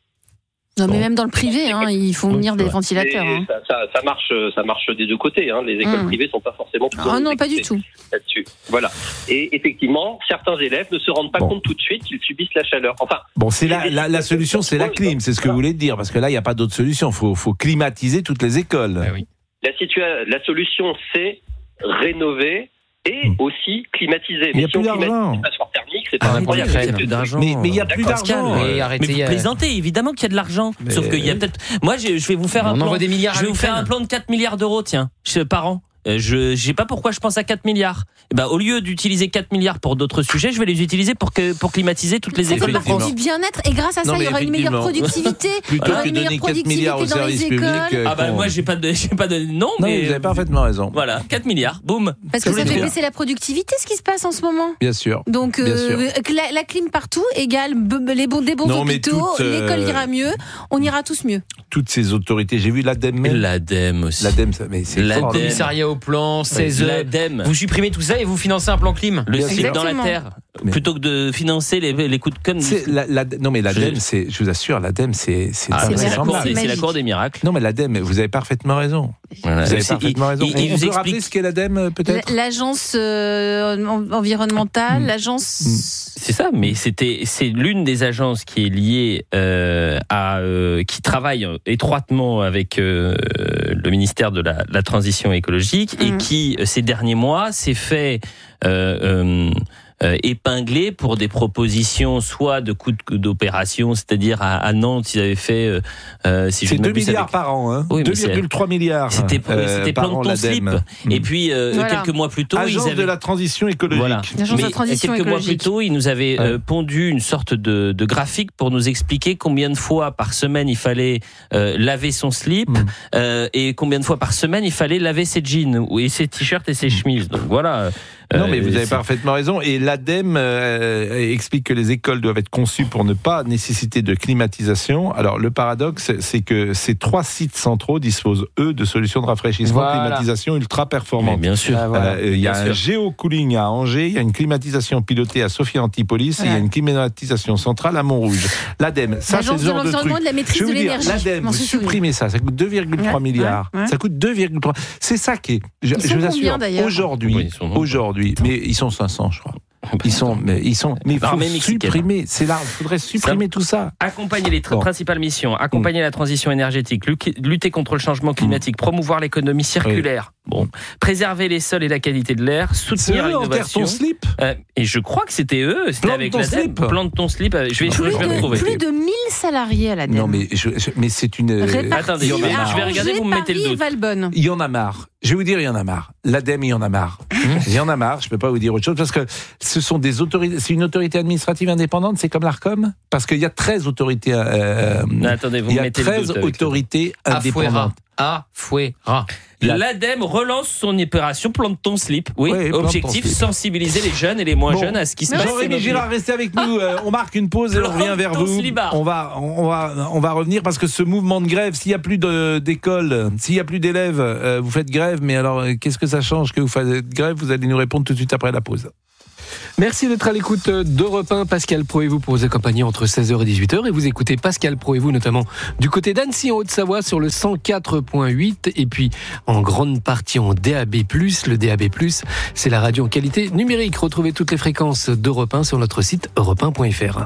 Non, mais même dans le privé, hein, il faut venir des ventilateurs. Hein. Ça, ça, ça, marche, ça marche des deux côtés. Hein. Les écoles mmh. privées ne sont pas forcément... Ah non, pas du tout. Là-dessus. Voilà. Et effectivement, certains élèves ne se rendent pas bon. compte tout de suite qu'ils subissent la chaleur. Enfin, bon, c'est la, la, la solution, c'est la clim, c'est ce que vous voulez dire, parce que là, il n'y a pas d'autre solution. Il faut, faut climatiser toutes les écoles. Ah oui. La, situa- la solution, c'est rénover et aussi climatiser. Mais il n'y a plus d'argent. C'est pas incroyable. Il n'y a plus d'argent. Mais il n'y a plus d'argent. Mais, mais vous plaisantez, évidemment qu'il y a de l'argent. Mais Sauf qu'il y a peut-être. Moi, je vais vous faire un plan. Des milliards je vais vous faire un plan de quatre milliards d'euros, tiens, par an. Je ne sais pas pourquoi je pense à quatre milliards. Et ben, au lieu d'utiliser quatre milliards pour d'autres sujets, je vais les utiliser pour, que, pour climatiser toutes les ça écoles. Ça fait partie du bien-être et grâce à ça, non, il y aura une meilleure productivité. Plutôt que donner quatre milliards au service public. Euh, ah bah, moi, j'ai pas de, j'ai pas de non, non, mais. Vous avez parfaitement raison. Voilà, quatre milliards, boum. Parce que ça fait baisser la productivité, ce qui se passe en ce moment. Bien sûr. Donc, Bien euh, sûr. La, la clim partout égale les bons, des bons non, hôpitaux, toute, euh, l'école ira mieux, on ira tous mieux. Toutes ces autorités, j'ai vu l'ADEME. L'ADEME aussi. L'ADEME, mais c'est le commissariat au plan, seize heures. Vous supprimez tout ça et vous financez un plan clim. Le ciel dans la terre. Mais plutôt que de financer les, les coups de conne. La, la, non mais l'ADEME, je... c'est, je vous assure, l'ADEME, c'est c'est, ah, c'est, la, cour, c'est, c'est la cour des miracles. Non mais l'ADEME, vous avez parfaitement raison. Voilà. Vous avez c'est, parfaitement il, raison. Il, il, vous, vous explique... rappeler ce qu'est l'ADEME, peut-être? L'agence euh, environnementale, mmh. l'agence. Mmh. C'est ça, mais c'était c'est l'une des agences qui est liée euh, à euh, qui travaille étroitement avec euh, le ministère de la, la transition écologique mmh. et qui ces derniers mois s'est fait euh, euh, Euh, épinglés pour des propositions soit de coûts d'opération, c'est-à-dire à, à Nantes, ils avaient fait... Euh, euh, si c'est je deux milliards avec... par an, hein. oui, deux virgule trois milliards. C'était, euh, c'était plan de ton slip. Mmh. Et puis, euh, voilà. quelques mois plus tôt... Agence ils avaient... de la transition écologique. Voilà. L'agence Mais de la transition quelques écologique. mois plus tôt, ils nous avaient euh, pondu une sorte de, de graphique pour nous expliquer combien de fois par semaine il fallait euh, laver son slip mmh. euh, et combien de fois par semaine il fallait laver ses jeans et ses t-shirts et ses chemises. Donc voilà... Non, mais vous Euh, avez c'est- parfaitement raison. Et l'ADEME euh, explique que les écoles doivent être conçues pour ne pas nécessiter de climatisation. Alors, le paradoxe, c'est que ces trois sites centraux disposent, eux, de solutions de rafraîchissement, Voilà. climatisation ultra performantes. Mais bien sûr. Ah, voilà. Euh, Il y a Bien un sûr. géocooling à Angers, il y a une climatisation pilotée à Sophie Antipolis, et il y a une climatisation centrale à Montrouge. L'ADEME, ça c'est L'Agence ce de genre de l'environnement truc. et de la maîtrise Je vais de vous dire, l'énergie. l'ADEME, M'en vous souviens. supprimez ça, ça coûte deux virgule trois Ouais, milliards. ouais, ouais. Ça coûte deux virgule trois. C'est ça qui est. Je, Ils je sont vous combien, assure, d'ailleurs aujourd'hui, Oui, ils sont nombreux. aujourd'hui, mais ils sont cinq cents, je crois. Ils sont, mais ils sont, mais il faut L'armée mexicaine. supprimer. C'est là, il faudrait supprimer tout ça. Accompagner les tr- Bon. principales missions, accompagner la transition énergétique, lu- lutter contre le changement climatique, promouvoir l'économie circulaire, bon, préserver les sols et la qualité de l'air, C'est soutenir eux, enterre l'innovation. ton slip. Euh, et je crois que c'était eux, c'était Plante avec ton l'ADEME. slip. Plante ton slip. avec- Je vais, je Plus vais de, retrouver. plus de mille salariés à l'ADEME. Non, mais, je- je- mais c'est une. Répartis Attendez, je vais- à je vais regarder, Angers, vous me mettez le Paris et doute. Valbonne. Il y en a marre. Je vais vous dire, il y en a marre. L'ADEME, il y en a marre. Il y en a marre. Je peux pas vous dire autre chose parce que ce sont des autorités. C'est une autorité administrative indépendante. C'est comme l'Arcom parce qu'il y a treize autorités. Euh, Non, attendez, vous il y a mettez le treize doute avec autorités Afuera. indépendantes. Afuera. La- L'ADEME relance son opération Plante ton slip. Oui, Oui, plante objectif ton slip. sensibiliser les jeunes et les moins Bon. jeunes à ce qui se passe. Jean-Rémy Girard, restez avec nous. Euh, on marque une pause et on revient vers Plante ton vous. slibard. On va, on va, on va revenir parce que ce mouvement de grève, s'il y a plus de- d'écoles, s'il y a plus d'élèves, euh, vous faites grève. Mais alors, euh, qu'est-ce que ça change que vous fassiez grève? Vous allez nous répondre tout de suite après la pause. Merci d'être à l'écoute d'Europe un. Pascal Pro et vous pour vous accompagner entre seize heures et dix-huit heures. Et vous écoutez Pascal Pro et vous notamment du côté d'Annecy en Haute-Savoie sur le cent quatre point huit. Et puis en grande partie en D A B plus. Le D A B plus, c'est la radio en qualité numérique. Retrouvez toutes les fréquences d'Europe un sur notre site europe un point f r.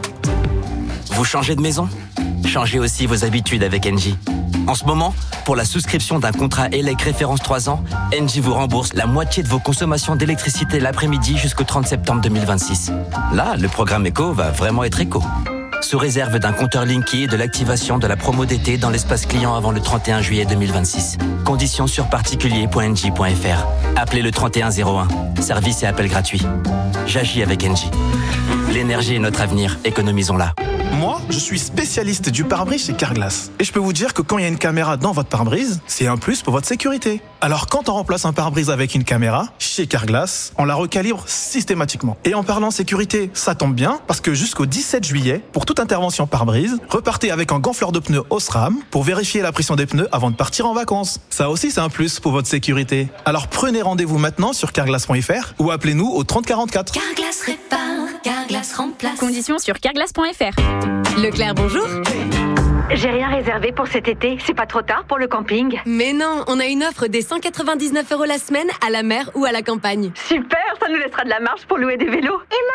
Vous changez de maison? Changez aussi vos habitudes avec Engie. En ce moment, pour la souscription d'un contrat E L E C référence trois ans, Engie vous rembourse la moitié de vos consommations d'électricité l'après-midi jusqu'au trente septembre deux mille vingt-six. Là, le programme éco va vraiment être éco. Sous réserve d'un compteur Linky et de l'activation de la promo d'été dans l'espace client avant le trente et un juillet deux mille vingt-six. Conditions sur particulier point engie point f r. Appelez le trente et un zéro un. Service et appel gratuit. J'agis avec Engie. L'énergie est notre avenir. Économisons-la. Moi, je suis spécialiste du pare-brise chez Carglass. Et je peux vous dire que quand il y a une caméra dans votre pare-brise, c'est un plus pour votre sécurité. Alors quand on remplace un pare-brise avec une caméra, chez Carglass, on la recalibre systématiquement. Et en parlant sécurité, ça tombe bien, parce que jusqu'au dix-sept juillet, pour toute intervention pare-brise, repartez avec un gonfleur de pneus Osram pour vérifier la pression des pneus avant de partir en vacances. Ça aussi, c'est un plus pour votre sécurité. Alors prenez rendez-vous maintenant sur carglass point f r ou appelez-nous au trente quarante-quatre. Carglass répare, Carglass remplace. Conditions sur carglass point f r. Leclerc, bonjour. J'ai rien réservé pour cet été. C'est pas trop tard pour le camping? Mais non, on a une offre des cent quatre-vingt-dix-neuf euros la semaine à la mer ou à la campagne. Super, ça nous laissera de la marge pour louer des vélos.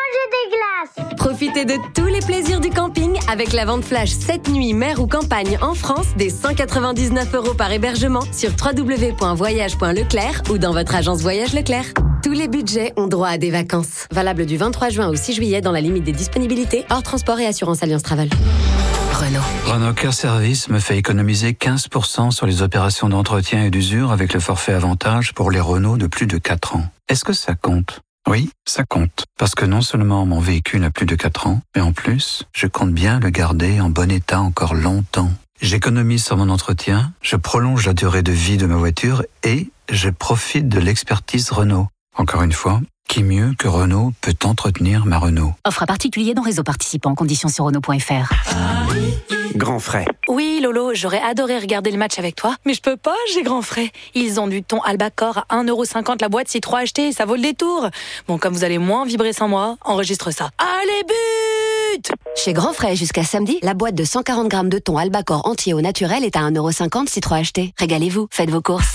Et manger des glaces. Profitez de tous les plaisirs du camping avec la vente flash sept nuits mer ou campagne en France des cent quatre-vingt-dix-neuf euros par hébergement sur w w w point voyage point leclerc ou dans votre agence Voyage Leclerc. Tous les budgets ont droit à des vacances. Valable du vingt-trois juin au six juillet dans la limite des disponibilités, hors transport et assurance Alliance Travel. Renault. Renault Care Service me fait économiser quinze pour cent sur les opérations d'entretien et d'usure avec le forfait avantage pour les Renault de plus de quatre ans. Est-ce que ça compte? Oui, ça compte. Parce que non seulement mon véhicule a plus de quatre ans, mais en plus, je compte bien le garder en bon état encore longtemps. J'économise sur mon entretien, je prolonge la durée de vie de ma voiture et je profite de l'expertise Renault. Encore une fois, qui mieux que Renault peut entretenir ma Renault? Offre à particulier dans réseau participant. Conditions sur Renault point f r. Grand frais. Oui, Lolo, j'aurais adoré regarder le match avec toi, mais je peux pas, j'ai grand frais. Ils ont du thon Albacor à un euro cinquante la boîte, si trois achetés, ça vaut le détour. Bon, comme vous allez moins vibrer sans moi, enregistre ça. Allez, but! Chez Grand Frais, jusqu'à samedi, la boîte de cent quarante grammes de thon Albacor entier au naturel est à un euro cinquante si trois achetés. Régalez-vous, faites vos courses.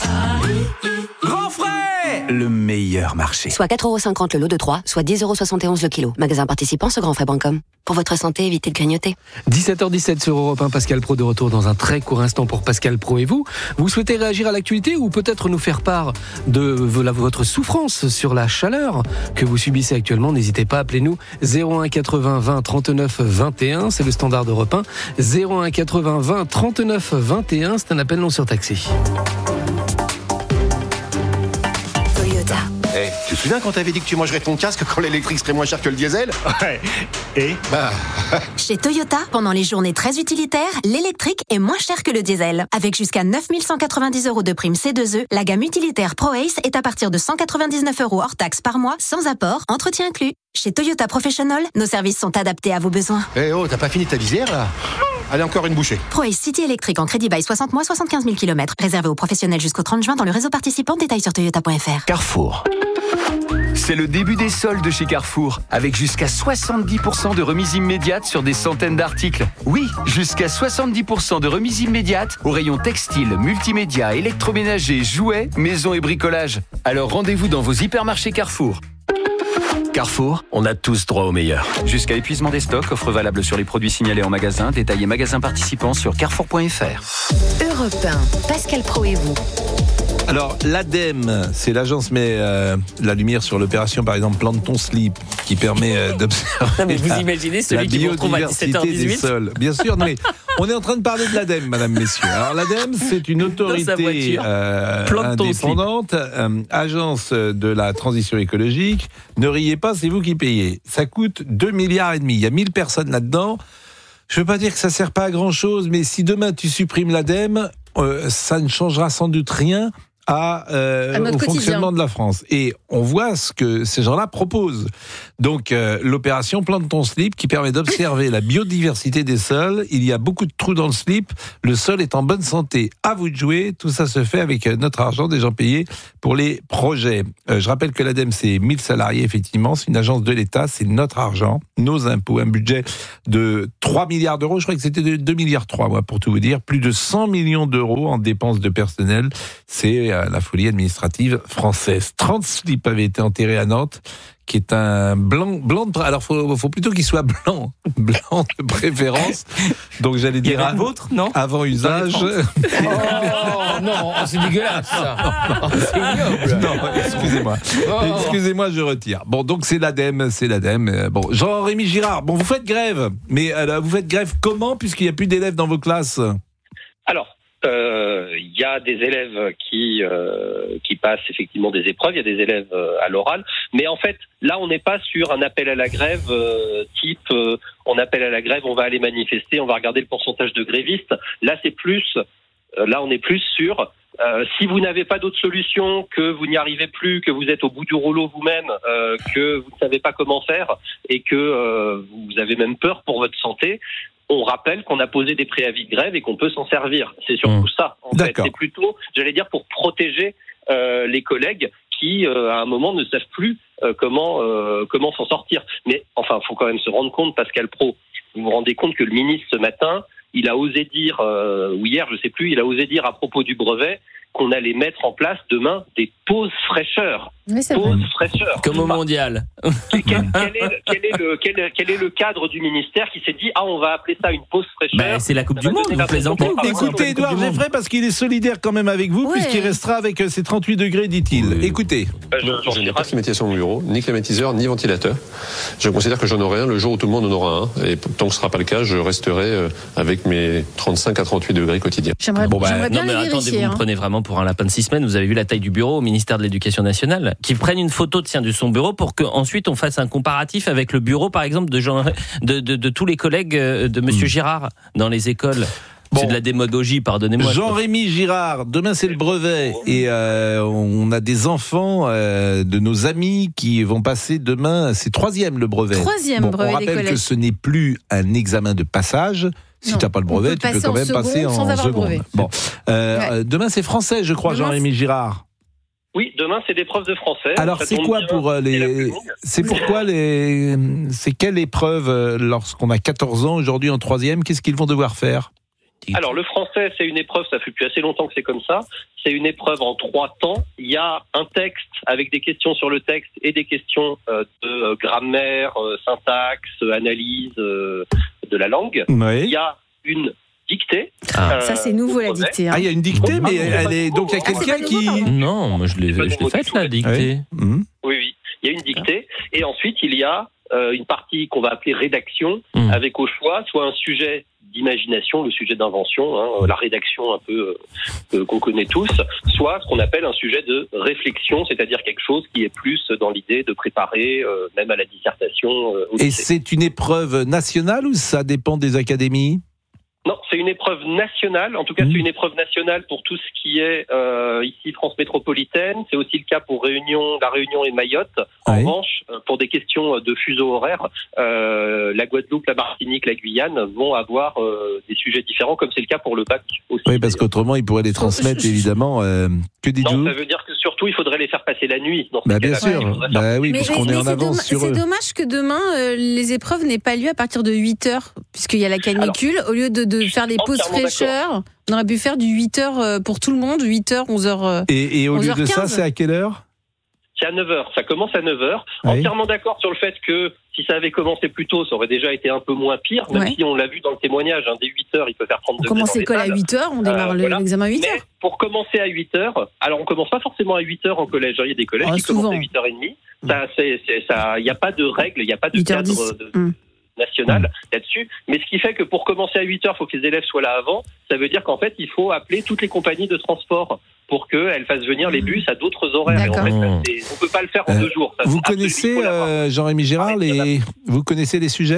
Grand frais, le meilleur marché. Soit quatre euros cinquante le lot de trois, soit dix euros soixante et onze le kilo. Magasin participant sur grandfrais point com. Pour votre santé, évitez de grignoter. dix-sept heures dix-sept sur Europe un, Pascal Pro de retour dans un très court instant pour Pascal Pro et vous. Vous souhaitez réagir à l'actualité ou peut-être nous faire part de votre souffrance sur la chaleur que vous subissez actuellement? N'hésitez pas, appelez-nous zéro un quatre-vingts vingt trente-neuf vingt et un, c'est le standard d'Europe un. zéro un quatre-vingts vingt trente-neuf vingt et un, c'est un appel non surtaxé. Toyota. Hey, tu te souviens quand t'avais dit que tu mangerais ton casque quand l'électrique serait moins cher que le diesel? Ouais. Et bah... Chez Toyota, pendant les journées très utilitaires, l'électrique est moins cher que le diesel. Avec jusqu'à neuf mille cent quatre-vingt-dix euros de prime C deux E, la gamme utilitaire ProAce est à partir de cent quatre-vingt-dix-neuf euros hors taxe par mois, sans apport, entretien inclus. Chez Toyota Professional, nos services sont adaptés à vos besoins. Eh oh, t'as pas fini ta visière là? Allez, encore une bouchée. ProAce City électrique en crédit bail soixante mois, soixante-quinze mille kilomètres. Réservé aux professionnels jusqu'au trente juin dans le réseau participant. Détails sur toyota point f r. Carrefour. C'est le début des soldes chez Carrefour, avec jusqu'à soixante-dix pour cent de remise immédiate sur des centaines d'articles. Oui, jusqu'à soixante-dix pour cent de remise immédiate au rayon textile, multimédia, électroménager, jouets, maison et bricolage. Alors rendez-vous dans vos hypermarchés Carrefour. Carrefour, on a tous droit au meilleur. Jusqu'à épuisement des stocks, offre valable sur les produits signalés en magasin, détaillés magasins participants sur carrefour point f r. Europe un, Pascal Pro et vous. Alors, l'ADEME, c'est l'agence met euh, la lumière sur l'opération, par exemple, Plante ton slip, qui permet euh, d'observer non, mais vous la, imaginez celui qui vous retrouve à dix-sept heures dix-huit des sols. Bien sûr, mais on est en train de parler de l'ADEME, madame, messieurs. Alors, l'ADEME, c'est une autorité euh, indépendante, euh, agence de la transition écologique. Ne riez pas, c'est vous qui payez. Ça coûte deux milliards et demi. Il y a mille personnes là-dedans. Je veux pas dire que ça sert pas à grand-chose, mais si demain tu supprimes l'ADEME, euh, ça ne changera sans doute rien à, euh, à notre au quotidien. fonctionnement de la France. Et on voit ce que ces gens-là proposent. Donc, euh, l'opération Plante ton slip qui permet d'observer la biodiversité des sols. Il y a beaucoup de trous dans le slip. Le sol est en bonne santé. À vous de jouer. Tout ça se fait avec notre argent, des gens payés pour les projets. Euh, je rappelle que l'ADEME, c'est mille salariés, effectivement. C'est une agence de l'État. C'est notre argent, nos impôts. Un budget de trois milliards d'euros. Je crois que c'était de deux milliards trois, moi, pour tout vous dire. Plus de cent millions d'euros en dépenses de personnel. C'est la folie administrative française. trente slips avaient été enterrés à Nantes, qui est un blanc, blanc de, alors faut, faut plutôt qu'il soit blanc, blanc de préférence. Donc j'allais dire à, vôtre, non avant usage. Oh non, c'est dégueulasse ça. Oh, c'est ignoble. Non, excusez-moi. Oh. Excusez-moi, je retire. Bon, donc c'est l'ADEME, c'est l'ADEME. Bon, Jean-Rémy Girard, bon, vous faites grève, mais alors, vous faites grève comment, puisqu'il n'y a plus d'élèves dans vos classes? Alors, il euh, y a des élèves qui euh, qui passent effectivement des épreuves, il y a des élèves euh, à l'oral, mais en fait, là, on n'est pas sur un appel à la grève euh, type euh, on appelle à la grève, on va aller manifester, on va regarder le pourcentage de grévistes. Là, c'est plus, euh, là, on est plus sur euh, si vous n'avez pas d'autre solution, que vous n'y arrivez plus, que vous êtes au bout du rouleau vous-même, euh, que vous ne savez pas comment faire et que euh, vous avez même peur pour votre santé. On rappelle qu'on a posé des préavis de grève et qu'on peut s'en servir. C'est surtout mmh. ça. En fait, c'est plutôt, j'allais dire, pour protéger euh, les collègues qui, euh, à un moment, ne savent plus euh, comment euh, comment s'en sortir. Mais enfin, il faut quand même se rendre compte, Pascal Pro, vous vous rendez compte que le ministre ce matin, il a osé dire, euh, ou hier, je sais plus, il a osé dire à propos du brevet qu'on allait mettre en place demain des pauses fraîcheurs. Pauses fraîcheurs. Comme au mondial. Quel, quel, est, quel, est le, quel, quel est le cadre du ministère qui s'est dit ah on va appeler ça une pause fraîcheur? Bah, c'est la Coupe du Monde, vous plaisantez. Écoutez Édouard Geffray, parce qu'il est solidaire quand même avec vous, ouais. puisqu'il restera avec ses trente-huit degrés, dit-il. Oui. Écoutez. Bah, je, je n'ai pas de climatisation dans mon bureau, ni climatiseur, ni ventilateur. Je considère que j'en aurai un le jour où tout le monde en aura un. Et tant que ce ne sera pas le cas, je resterai avec mes trente-cinq à trente-huit degrés quotidiens. J'aimerais, bon, bah, j'aimerais bien non, mais attendez, vous hein. me prenez vraiment pour un lapin de six semaines. Vous avez vu la taille du bureau au ministère de l'Éducation nationale, qui prennent une photo de, tiens, de son bureau pour qu'ensuite on fasse un comparatif avec le bureau, par exemple, de, Jean, de, de, de tous les collègues de Monsieur mmh. Girard dans les écoles. Bon. C'est de la démagogie, pardonnez-moi. Jean-Rémy Girard, demain c'est le brevet et euh, on a des enfants euh, de nos amis qui vont passer demain, c'est troisième le brevet. Troisième bon, brevet on rappelle des collèges. Que ce n'est plus un examen de passage. Si tu n'as pas le brevet, tu peux quand même passer en seconde. Bon, euh, ouais. Demain c'est français, je crois, demain, Jean-Rémy Girard. Oui, demain c'est l'épreuve de français. Alors c'est quoi pour les c'est pourquoi les c'est quelle épreuve lorsqu'on a quatorze ans aujourd'hui en troisième, qu'est-ce qu'ils vont devoir faire? Alors le français c'est une épreuve, ça fait depuis assez longtemps que c'est comme ça. C'est une épreuve en trois temps. Il y a un texte avec des questions sur le texte et des questions euh, de euh, grammaire, euh, syntaxe, analyse euh, de la langue. Oui. Il y a une dictée. Ah. Euh, ça c'est nouveau la dictée. Hein. Ah il y a une dictée, mais elle est donc il y a quelqu'un ah, qui. Non, moi je l'ai, je l'ai faite la dictée. Oui. Mmh. oui oui, il y a une dictée et ensuite il y a euh, une partie qu'on va appeler rédaction mmh. avec au choix soit un sujet d'imagination, le sujet d'invention, hein, la rédaction un peu euh, qu'on connaît tous, soit ce qu'on appelle un sujet de réflexion, c'est-à-dire quelque chose qui est plus dans l'idée de préparer, euh, même à la dissertation. Euh, Et c'est une épreuve nationale ou ça dépend des académies ? Non, c'est une épreuve nationale. En tout cas, mmh. c'est une épreuve nationale pour tout ce qui est euh, ici France métropolitaine. C'est aussi le cas pour Réunion, la Réunion et Mayotte. En oui. revanche, pour des questions de fuseau horaire, euh, la Guadeloupe, la Martinique, la Guyane vont avoir euh, des sujets différents, comme c'est le cas pour le bac aussi. Oui, parce qu'autrement, ils pourraient les transmettre évidemment. Euh, que dites-vous ? Non, ça veut dire que surtout, il faudrait les faire passer la nuit. Dans bah, bien sûr. Bah, oui, puisqu'on est en avance domm- sur c'est eux. C'est dommage que demain, euh, les épreuves n'aient pas lieu à partir de huit heures, puisqu'il y a la canicule. Alors, au lieu de, de faire des pauses fraîcheurs, on aurait pu faire du huit heures pour tout le monde, huit heures, onze heures. Et, et au lieu de ça, c'est à quelle heure ? C'est à neuf heures. Ça commence à neuf heures. Oui. Entièrement d'accord sur le fait que si ça avait commencé plus tôt, ça aurait déjà été un peu moins pire, même ouais. si on l'a vu dans le témoignage, hein, dès huit heures, il peut faire trente degrés. On commence l'école à huit heures, on démarre euh, voilà. l'examen à huit heures. Mais pour commencer à huit heures, alors on commence pas forcément à huit heures en collège, il y a des collèges oh, qui souvent. commencent à huit heures trente. Ça, c'est, c'est, ça, il n'y a pas de règle, il n'y a pas de cadre de, de, mmh. national mmh. là-dessus. Mais ce qui fait que pour commencer à huit heures, il faut que les élèves soient là avant. Ça veut dire qu'en fait, il faut appeler toutes les compagnies de transport pour qu'elles fassent venir les bus à d'autres horaires. Et en fait, on ne peut pas le faire en euh, deux jours. Ça, vous connaissez, euh, Jean-Rémy Girard, les... vous connaissez les sujets ?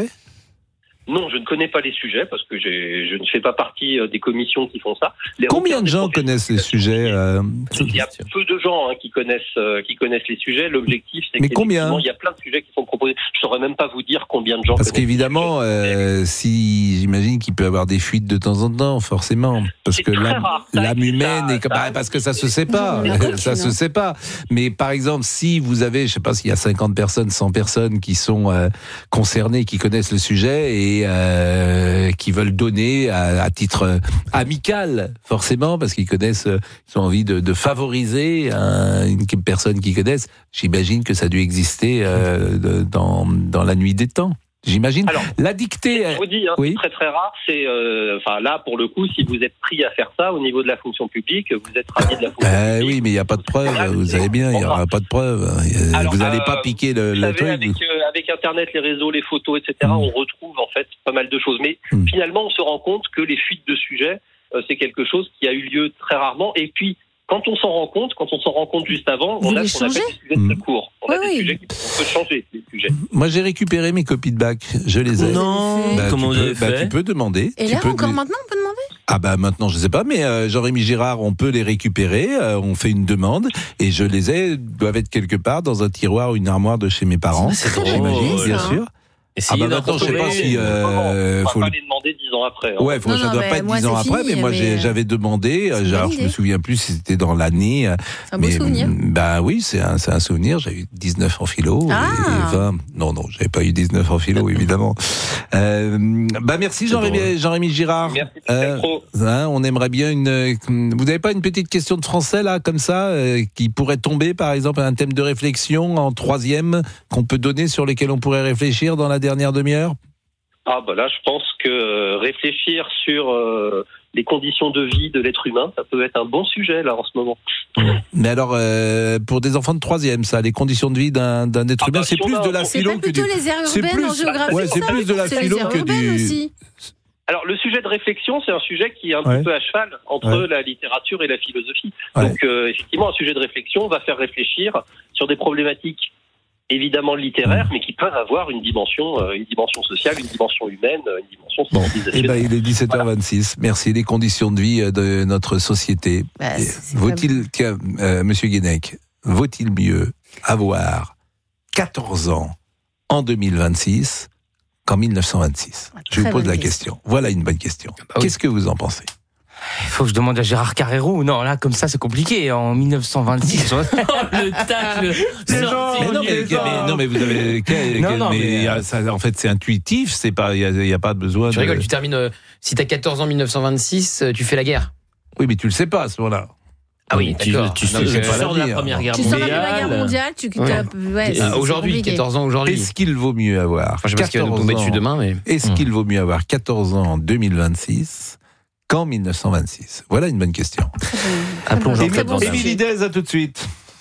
Non, je ne connais pas les sujets parce que j'ai, je ne fais pas partie des commissions qui font ça. Les Combien de gens connaissent les sujets euh... Il y a peu de gens hein, qui connaissent euh, qui connaissent les sujets. L'objectif, c'est Mais combien il y a plein de sujets qui sont proposés. Je saurais même pas vous dire combien de gens. Parce qu'évidemment, euh, si j'imagine qu'il peut y avoir des fuites de temps en temps, forcément, parce c'est que l'âme, rare, l'âme humaine est comme bah, parce que ça se sait pas, ça se sait pas. Mais par exemple, si vous avez, je sais pas s'il y a cinquante personnes, cent personnes qui sont euh, concernées, qui connaissent le sujet et Euh, qui veulent donner à, à titre amical, forcément, parce qu'ils connaissent, ils ont envie de, de favoriser un, une personne qu'ils connaissent. J'imagine que ça a dû exister euh, de, dans, dans la nuit des temps. J'imagine. Alors, la dictée. Je vous dis, hein, oui. très très rare. C'est, euh, enfin là pour le coup, si vous êtes pris à faire ça au niveau de la fonction publique, vous êtes ravi de la fonction euh, publique. Oui, mais il n'y a pas de preuve. Là, vous savez bien, il n'y aura pas de preuve. Alors, vous n'allez euh, pas piquer le, vous le savez, truc. Avec, euh, avec Internet, les réseaux, les photos, et cetera, mmh. on retrouve en fait pas mal de choses. Mais mmh. finalement, on se rend compte que les fuites de sujets, euh, c'est quelque chose qui a eu lieu très rarement. Et puis, quand on s'en rend compte, quand on s'en rend compte juste avant, vous on a ce qu'on appelle des sujets de secours. On oui, a des oui. sujets qui on peut changer, les sujets. Moi, j'ai récupéré mes copies de bac. Je les ai. Non. Bah, Comment tu vous peux, avez bah, fait tu peux demander. Et tu là, peux encore de... maintenant, on peut demander ? Ah bah maintenant, je sais pas, mais euh, Jean-Rémy Girard, on peut les récupérer. Euh, on fait une demande et je les ai, doivent être quelque part dans un tiroir ou une armoire de chez mes parents. C'est drôle, j'imagine, bien ça. sûr. Essayez ah bah maintenant, je sais pas si. Euh, on va faut pas le... les demander dix ans après. Hein. Ouais, faut, non, ça non, doit bah, pas être moi, dix ans après, fini, mais moi mais j'ai, j'avais demandé. C'est Alors je me souviens plus si c'était dans l'année. C'est un beau mais, souvenir. Bah oui, c'est un, c'est un souvenir. J'ai eu dix-neuf en philo. Ah. Et vingt. Non, non, j'avais pas eu dix-neuf en philo, évidemment. Euh, bah merci Jean-Rémy, Jean-Rémy Girard. Merci. Euh, hein, on aimerait bien une. Vous n'avez pas une petite question de français là, comme ça, euh, qui pourrait tomber, par exemple, un thème de réflexion en troisième qu'on peut donner sur lesquels on pourrait réfléchir dans la dernière demi-heure? Ah bah là, je pense que euh, réfléchir sur euh, les conditions de vie de l'être humain, ça peut être un bon sujet là en ce moment. Mais alors, euh, pour des enfants de troisième, ça, les conditions de vie d'un, d'un être ah humain, bah, c'est si plus a, de la c'est philo pas que du. plutôt les aires C'est urbaines plus, en géographie. ouais, c'est ça plus de la c'est philo les aires que urbaines du. Aussi. Alors le sujet de réflexion, c'est un sujet qui est un ouais. petit peu à cheval entre ouais. la littérature et la philosophie. Ouais. Donc euh, effectivement, un sujet de réflexion va faire réfléchir sur des problématiques évidemment littéraires, mais qui peuvent avoir une dimension, euh, une dimension sociale, une dimension humaine, une dimension civilisationnelle. Eh ben, il est dix-sept heures vingt-six. Voilà. Merci. Les conditions de vie de notre société. Bah, c'est vaut-il, comme... tiens, euh, Monsieur Guénec, vaut-il mieux avoir quatorze ans en deux mille vingt-six qu'en mille neuf cent vingt-six? Ah, je vous pose la question. question. Voilà une bonne question. Bah, oui. Qu'est-ce que vous en pensez? Il faut que je demande à Gérard Carrero. Non, là, comme ça, c'est compliqué. En mille neuf cent vingt-six. Le tacle. Mais non, mais non, mais, mais, non, mais vous avez. Quel, non, non, mais, mais euh, ça, en fait, c'est intuitif. C'est pas. Il y, y a pas besoin. Tu de... rigoles. Tu termines. Euh, si t'as quatorze ans en mille neuf cent vingt-six, euh, tu fais la guerre. Oui, mais tu le sais pas à ce moment-là. Ah oui, tu, d'accord. Tu, tu, non, tu pas sors de la Première Guerre mondiale. Tu sors de la Guerre mondiale. Tu. Ouais. Ouais, euh, aujourd'hui, quatorze ans aujourd'hui. Est-ce qu'il vaut mieux avoir enfin, je sais pas ce qu'il va nous tomber dessus demain, mais. Est-ce hum. qu'il vaut mieux avoir quatorze ans en deux mille vingt-six qu'en mille neuf cent vingt-six? Voilà une bonne question. Appelons Jean-Claude Van Damme. Émilie Dez, à tout de suite.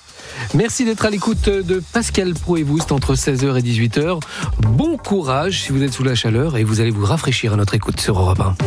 Merci d'être à l'écoute de Pascal Pro et vous, c'est entre seize heures et dix-huit heures. Bon courage si vous êtes sous la chaleur et vous allez vous rafraîchir à notre écoute sur Europe un.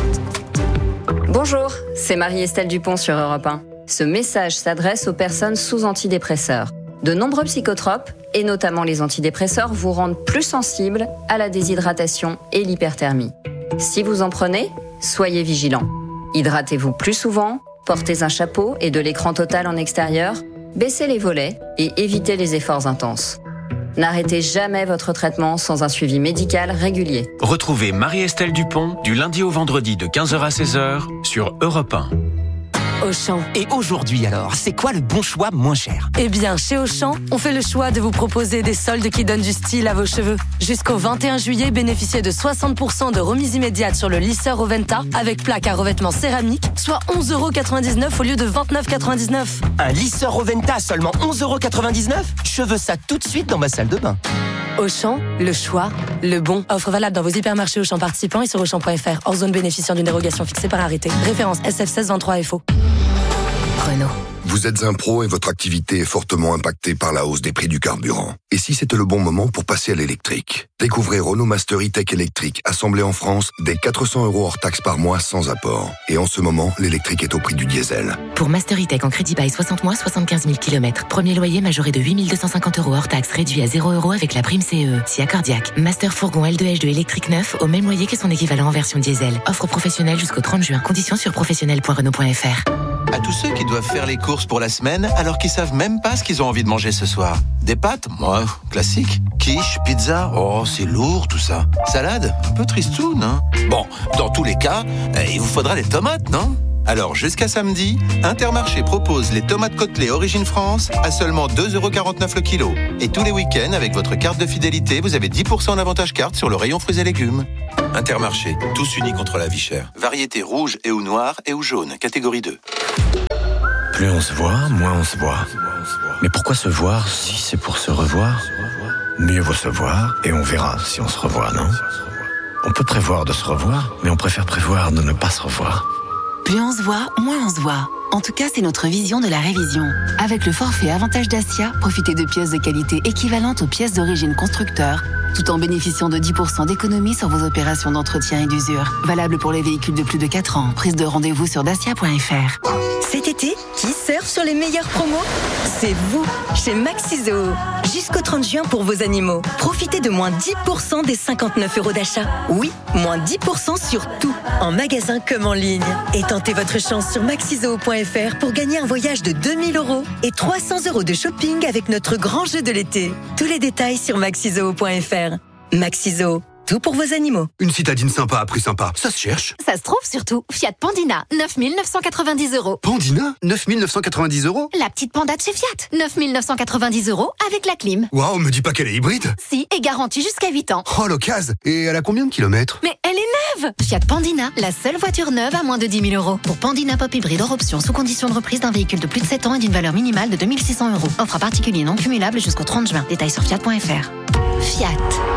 Bonjour, c'est Marie-Estelle Dupont sur Europe un. Ce message s'adresse aux personnes sous antidépresseurs. De nombreux psychotropes, et notamment les antidépresseurs, vous rendent plus sensibles à la déshydratation et l'hyperthermie. Si vous en prenez, soyez vigilants. Hydratez-vous plus souvent, portez un chapeau et de l'écran total en extérieur, baissez les volets et évitez les efforts intenses. N'arrêtez jamais votre traitement sans un suivi médical régulier. Retrouvez Marie-Estelle Dupont du lundi au vendredi de quinze heures à seize heures sur Europe un. Auchan. Et aujourd'hui alors, c'est quoi le bon choix moins cher? Eh bien, chez Auchan, on fait le choix de vous proposer des soldes qui donnent du style à vos cheveux. Jusqu'au vingt et un juillet, bénéficiez de soixante pour cent de remise immédiate sur le lisseur Oventa avec plaque à revêtement céramique, soit onze euros quatre-vingt-dix-neuf au lieu de vingt-neuf euros quatre-vingt-dix-neuf. Un lisseur Oventa à seulement onze euros quatre-vingt-dix-neuf? Je veux ça tout de suite dans ma salle de bain. Auchan, le choix, le bon. Offre valable dans vos hypermarchés Auchan participants et sur Auchan point F R. Hors zone bénéficiant d'une dérogation fixée par arrêté. Référence S F seize vingt-trois F O. Renault. Vous êtes un pro et votre activité est fortement impactée par la hausse des prix du carburant. Et si c'était le bon moment pour passer à l'électrique? Découvrez Renault Master E-Tech électrique, assemblé en France, dès quatre cents euros hors taxe par mois sans apport. Et en ce moment, l'électrique est au prix du diesel. Pour Master E-Tech en crédit bail soixante mois, soixante-quinze mille kilomètres. Premier loyer majoré de huit mille deux cent cinquante euros hors taxe, réduit à zéro euros avec la prime C E E. Si accordiaque. Master Fourgon L deux H deux électrique neuf, au même loyer que son équivalent en version diesel. Offre professionnelle jusqu'au trente juin. Conditions sur professionnel point renault point F R. À tous ceux qui doivent faire les courses pour la semaine alors qu'ils savent même pas ce qu'ils ont envie de manger ce soir. Des pâtes? Moi, classique. Quiche, pizza? Oh, c'est lourd tout ça. Salade? Un peu tristoun, hein? Bon, dans tous les cas, il vous faudra des tomates, non? Alors, jusqu'à samedi, Intermarché propose les tomates Côtelets Origine France à seulement deux euros quarante-neuf le kilo. Et tous les week-ends, avec votre carte de fidélité, vous avez dix pour cent en avantage carte sur le rayon fruits et légumes. Intermarché, tous unis contre la vie chère. Variété rouge et ou noire et ou jaune, catégorie deux. Plus on se voit, moins on se voit. Mais pourquoi se voir si c'est pour se revoir? Mieux vaut se voir et on verra si on se revoit, non? On peut prévoir de se revoir, mais on préfère prévoir de ne pas se revoir. Plus on se voit, moins on se voit. En tout cas, c'est notre vision de la révision. Avec le forfait Avantage Dacia, profitez de pièces de qualité équivalentes aux pièces d'origine constructeur, tout en bénéficiant de dix pour cent d'économie sur vos opérations d'entretien et d'usure. Valable pour les véhicules de plus de quatre ans. Prise de rendez-vous sur dacia point F R. Cet été, qui surfe sur les meilleures promos? C'est vous, chez Maxizo. Jusqu'au trente juin pour vos animaux. Profitez de moins dix pour cent des cinquante-neuf euros d'achat. Oui, moins dix pour cent sur tout, en magasin comme en ligne. Et tentez votre chance sur maxizo point F R pour gagner un voyage de deux mille euros et trois cents euros de shopping avec notre grand jeu de l'été. Tous les détails sur maxizo point F R. Maxizo, tout pour vos animaux. Une citadine sympa à prix sympa, ça se cherche. Ça se trouve surtout. Fiat Pandina, neuf mille neuf cent quatre-vingt-dix euros. Pandina, neuf mille neuf cent quatre-vingt-dix euros. La petite Panda de chez Fiat, neuf mille neuf cent quatre-vingt-dix euros avec la clim. Waouh, me dis pas qu'elle est hybride. Si, et garantie jusqu'à huit ans. Oh, l'occasion. Et elle a combien de kilomètres? Mais elle est neuve. Fiat Pandina, la seule voiture neuve à moins de dix mille euros. Pour Pandina Pop Hybride hors option, sous condition de reprise d'un véhicule de plus de sept ans et d'une valeur minimale de deux mille six cents euros. Offre à particulier non cumulable jusqu'au trente juin. Détails sur fiat point F R. Fiat.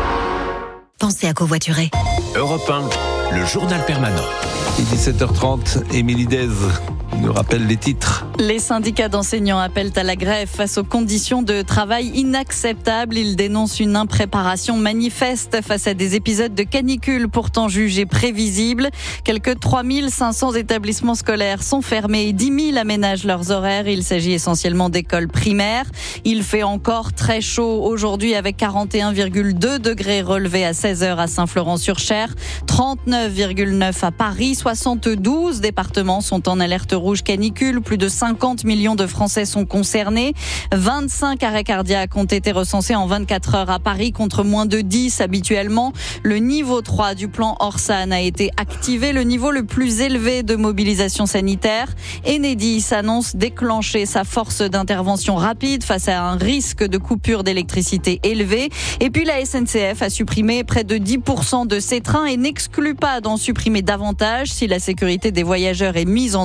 Pensez à covoiturer. Europe un, le journal permanent. Et dix-sept heures trente, Émilie Dez nous rappelle les titres. Les syndicats d'enseignants appellent à la grève face aux conditions de travail inacceptables. Ils dénoncent une impréparation manifeste face à des épisodes de canicule pourtant jugés prévisibles. Quelques trois mille cinq cents établissements scolaires sont fermés et dix mille aménagent leurs horaires. Il s'agit essentiellement d'écoles primaires. Il fait encore très chaud aujourd'hui avec quarante et un virgule deux degrés relevés à seize heures à Saint-Florent-sur-Cher, trente-neuf virgule neuf à Paris, soixante-douze départements sont en alerte rouge canicule, plus de cinquante millions de Français sont concernés, vingt-cinq arrêts cardiaques ont été recensés en vingt-quatre heures à Paris contre moins de dix habituellement. Le niveau trois du plan Orsan a été activé, le niveau le plus élevé de mobilisation sanitaire. Enedis annonce déclencher sa force d'intervention rapide face à un risque de coupure d'électricité élevé. Et puis la S N C F a supprimé près de dix pour cent de ses trains et n'exclut pas d'en supprimer davantage si la sécurité des voyageurs est mise en danger.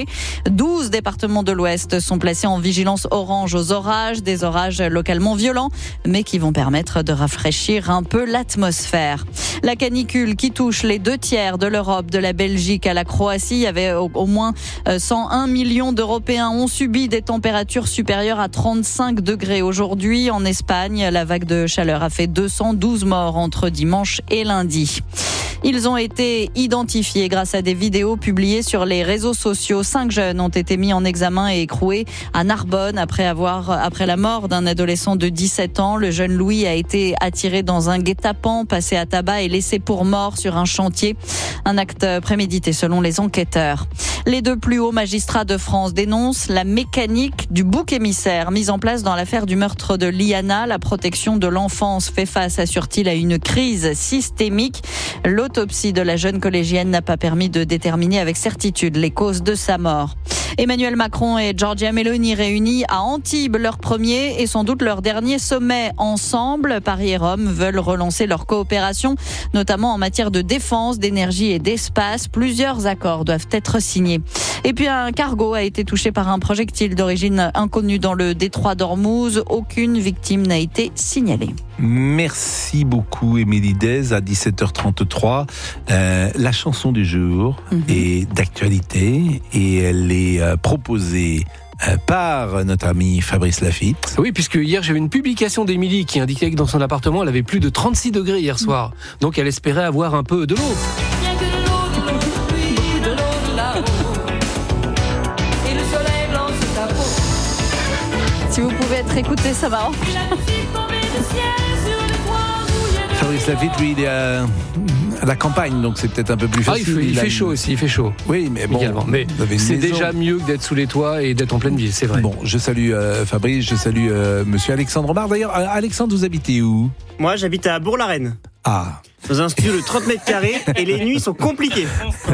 touchés. douze départements de l'Ouest sont placés en vigilance orange aux orages, des orages localement violents, mais qui vont permettre de rafraîchir un peu l'atmosphère. La canicule qui touche les deux tiers de l'Europe, de la Belgique à la Croatie. Il y avait au, au moins cent un millions d'Européens ont subi des températures supérieures à trente-cinq degrés aujourd'hui. En Espagne, la vague de chaleur a fait deux cent douze morts entre dimanche et lundi. Ils ont été identifiés grâce à des vidéos publiées sur les réseaux sociaux. Cinq jeunes ont été mis en examen et écroués à Narbonne après avoir, après la mort d'un adolescent de dix-sept ans. Le jeune Louis a été attiré dans un guet-apens, passé à tabac et laissé pour mort sur un chantier. Un acte prémédité selon les enquêteurs. Les deux plus hauts magistrats de France dénoncent la mécanique du bouc émissaire mise en place dans l'affaire du meurtre de Liana. La protection de l'enfance fait face, assure-t-il, à une crise systémique. L'autopsie de la jeune collégienne n'a pas permis de déterminer avec certitude les causes de sa mort. Emmanuel Macron et Giorgia Meloni réunis à Antibes, leur premier et sans doute leur dernier sommet ensemble. Paris et Rome veulent relancer leur coopération, notamment en matière de défense, d'énergie et d'espace. Plusieurs accords doivent être signés. Et puis un cargo a été touché par un projectile d'origine inconnue dans le détroit d'Ormuz. Aucune victime n'a été signalée. Merci beaucoup Émilie Dez. À dix-sept heures trente-trois, euh, la chanson du jour mm-hmm. est d'actualité et elle est euh, proposée euh, par notre ami Fabrice Lafitte. Oui, puisque hier j'avais une publication d'Émilie qui indiquait que dans son appartement elle avait plus de trente-six degrés hier soir. Donc elle espérait avoir un peu de l'eau. Si vous pouvez être écouté, ça va. Fabrice Lafitte, lui, il est à, à la campagne, donc c'est peut-être un peu plus facile. Ah, il fait, il il fait a... chaud aussi, il fait chaud. Oui, mais bon, également. Mais c'est maison. Déjà mieux que d'être sous les toits et d'être en pleine ville, c'est vrai. Bon, je salue euh, Fabrice, je salue euh, Monsieur Alexandre Omar. D'ailleurs, Alexandre, vous habitez où ? Moi, j'habite à Bourg-la-Reine. Ah. Dans un studio de trente mètres carrés et les nuits sont compliquées.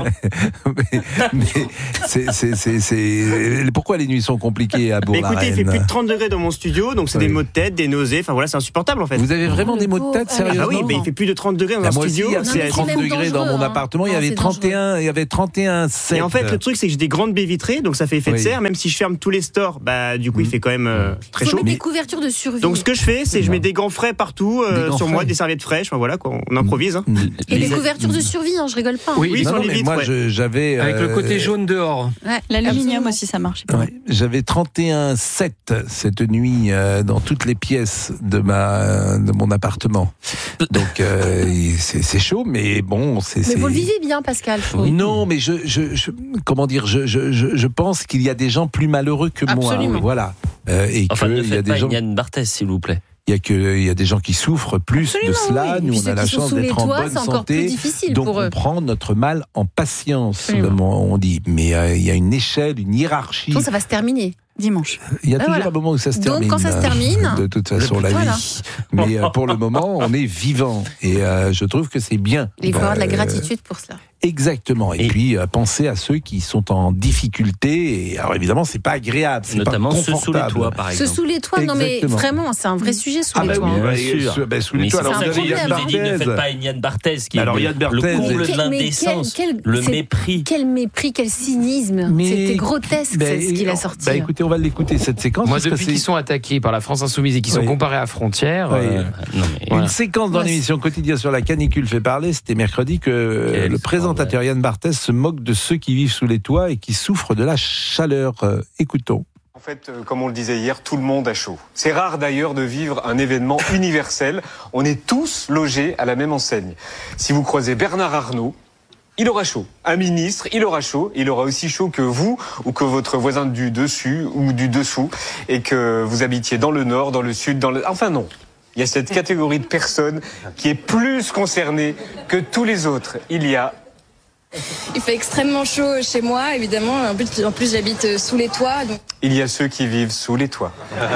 mais mais c'est, c'est, c'est, c'est... pourquoi les nuits sont compliquées à Bourg-la-Reine ? Écoutez, il fait plus de trente degrés dans mon studio, donc c'est oui. des maux de tête, des nausées, enfin voilà, c'est insupportable en fait. Vous avez vraiment des maux de tête, sérieusement ? Ah oui, mais il fait plus de trente degrés dans ah, un moi studio. Aussi, il y avait trente degrés dans mon appartement, il y avait trente et un, il y avait trente et un sept. Et en fait, le truc, c'est que j'ai des grandes baies vitrées, donc ça fait effet oui. de serre, même si je ferme tous les stores, bah du coup, mmh. il fait quand même euh, très Faut chaud. Mettre mais... des couvertures de survie. Donc ce que je fais, c'est que je mets des gants frais partout euh, sur frais. moi, des serviettes fraîches, enfin voilà, quoi, on improvise. Hein. Et les couvertures de survie, hein, je rigole pas. Oui, oui non, sur non, les mais vitres, moi ouais. je, j'avais avec euh, le côté jaune dehors. Ouais, l'aluminium aussi, ça marche. Ouais, j'avais trente et un sept cette nuit euh, dans toutes les pièces de ma de mon appartement. Donc euh, c'est, c'est chaud, mais bon, c'est. Mais c'est... vous le vivez bien, Pascal. Oui. Non, mais je, je, je comment dire, je, je, je, je pense qu'il y a des gens plus malheureux que Absolument. moi. Voilà. Euh, et enfin, que ne il y a faites des pas gens. Yann Barthès, s'il vous plaît. Il y a que il y a des gens qui souffrent plus Absolument, de cela. oui. Nous, on a la chance d'être en toits, bonne c'est encore plus santé, difficile donc pour on eux. prend notre mal en patience. Absolument. On dit, mais euh, il y a une échelle, une hiérarchie. Donc ça va se terminer dimanche. Il y a ben toujours voilà. un moment où ça se termine. Donc quand ça se termine, de toute façon, la voilà. vie. Mais euh, pour le moment, on est vivant et euh, je trouve que c'est bien. Il faut euh, avoir de la gratitude pour cela. Exactement. Et, et puis euh, penser à ceux qui sont en difficulté. Et alors évidemment, c'est pas agréable, c'est notamment pas ceux sous les toits, par exemple. Ceux sous les toits, non mais vraiment, c'est un vrai sujet sous ah les bah toits. Oui, bien bah, sûr. Sous, bah, sous les toits. Alors vous avez Yann Barthès. Ne faites pas une Yann Barthès qui alors, est Yann le, Barthès, le comble quel, de l'indécence, quel, quel, le mépris. Quel mépris, quel cynisme. Mais, c'était grotesque bah, ce qu'il a sorti. Bah écoutez, on va l'écouter cette séquence. Moi, depuis qu'ils sont attaqués par la France Insoumise et qu'ils sont oui. comparés à Frontières, oui. euh, non, mais, une voilà. séquence dans l'émission Quotidien sur la canicule fait parler. C'était mercredi que Quelle le présentateur Yann Barthès se moque de ceux qui vivent sous les toits et qui souffrent de la chaleur. Euh, écoutons. En fait, comme on le disait hier, tout le monde a chaud. C'est rare d'ailleurs de vivre un événement universel. On est tous logés à la même enseigne. Si vous croisez Bernard Arnault, il aura chaud. Un ministre, il aura chaud. Il aura aussi chaud que vous ou que votre voisin du dessus ou du dessous et que vous habitiez dans le nord, dans le sud, dans le... Enfin non. Il y a cette catégorie de personnes qui est plus concernée que tous les autres. Il y a... Il fait extrêmement chaud chez moi, évidemment. En plus, en plus j'habite sous les toits. Donc... Il y a ceux qui vivent sous les toits.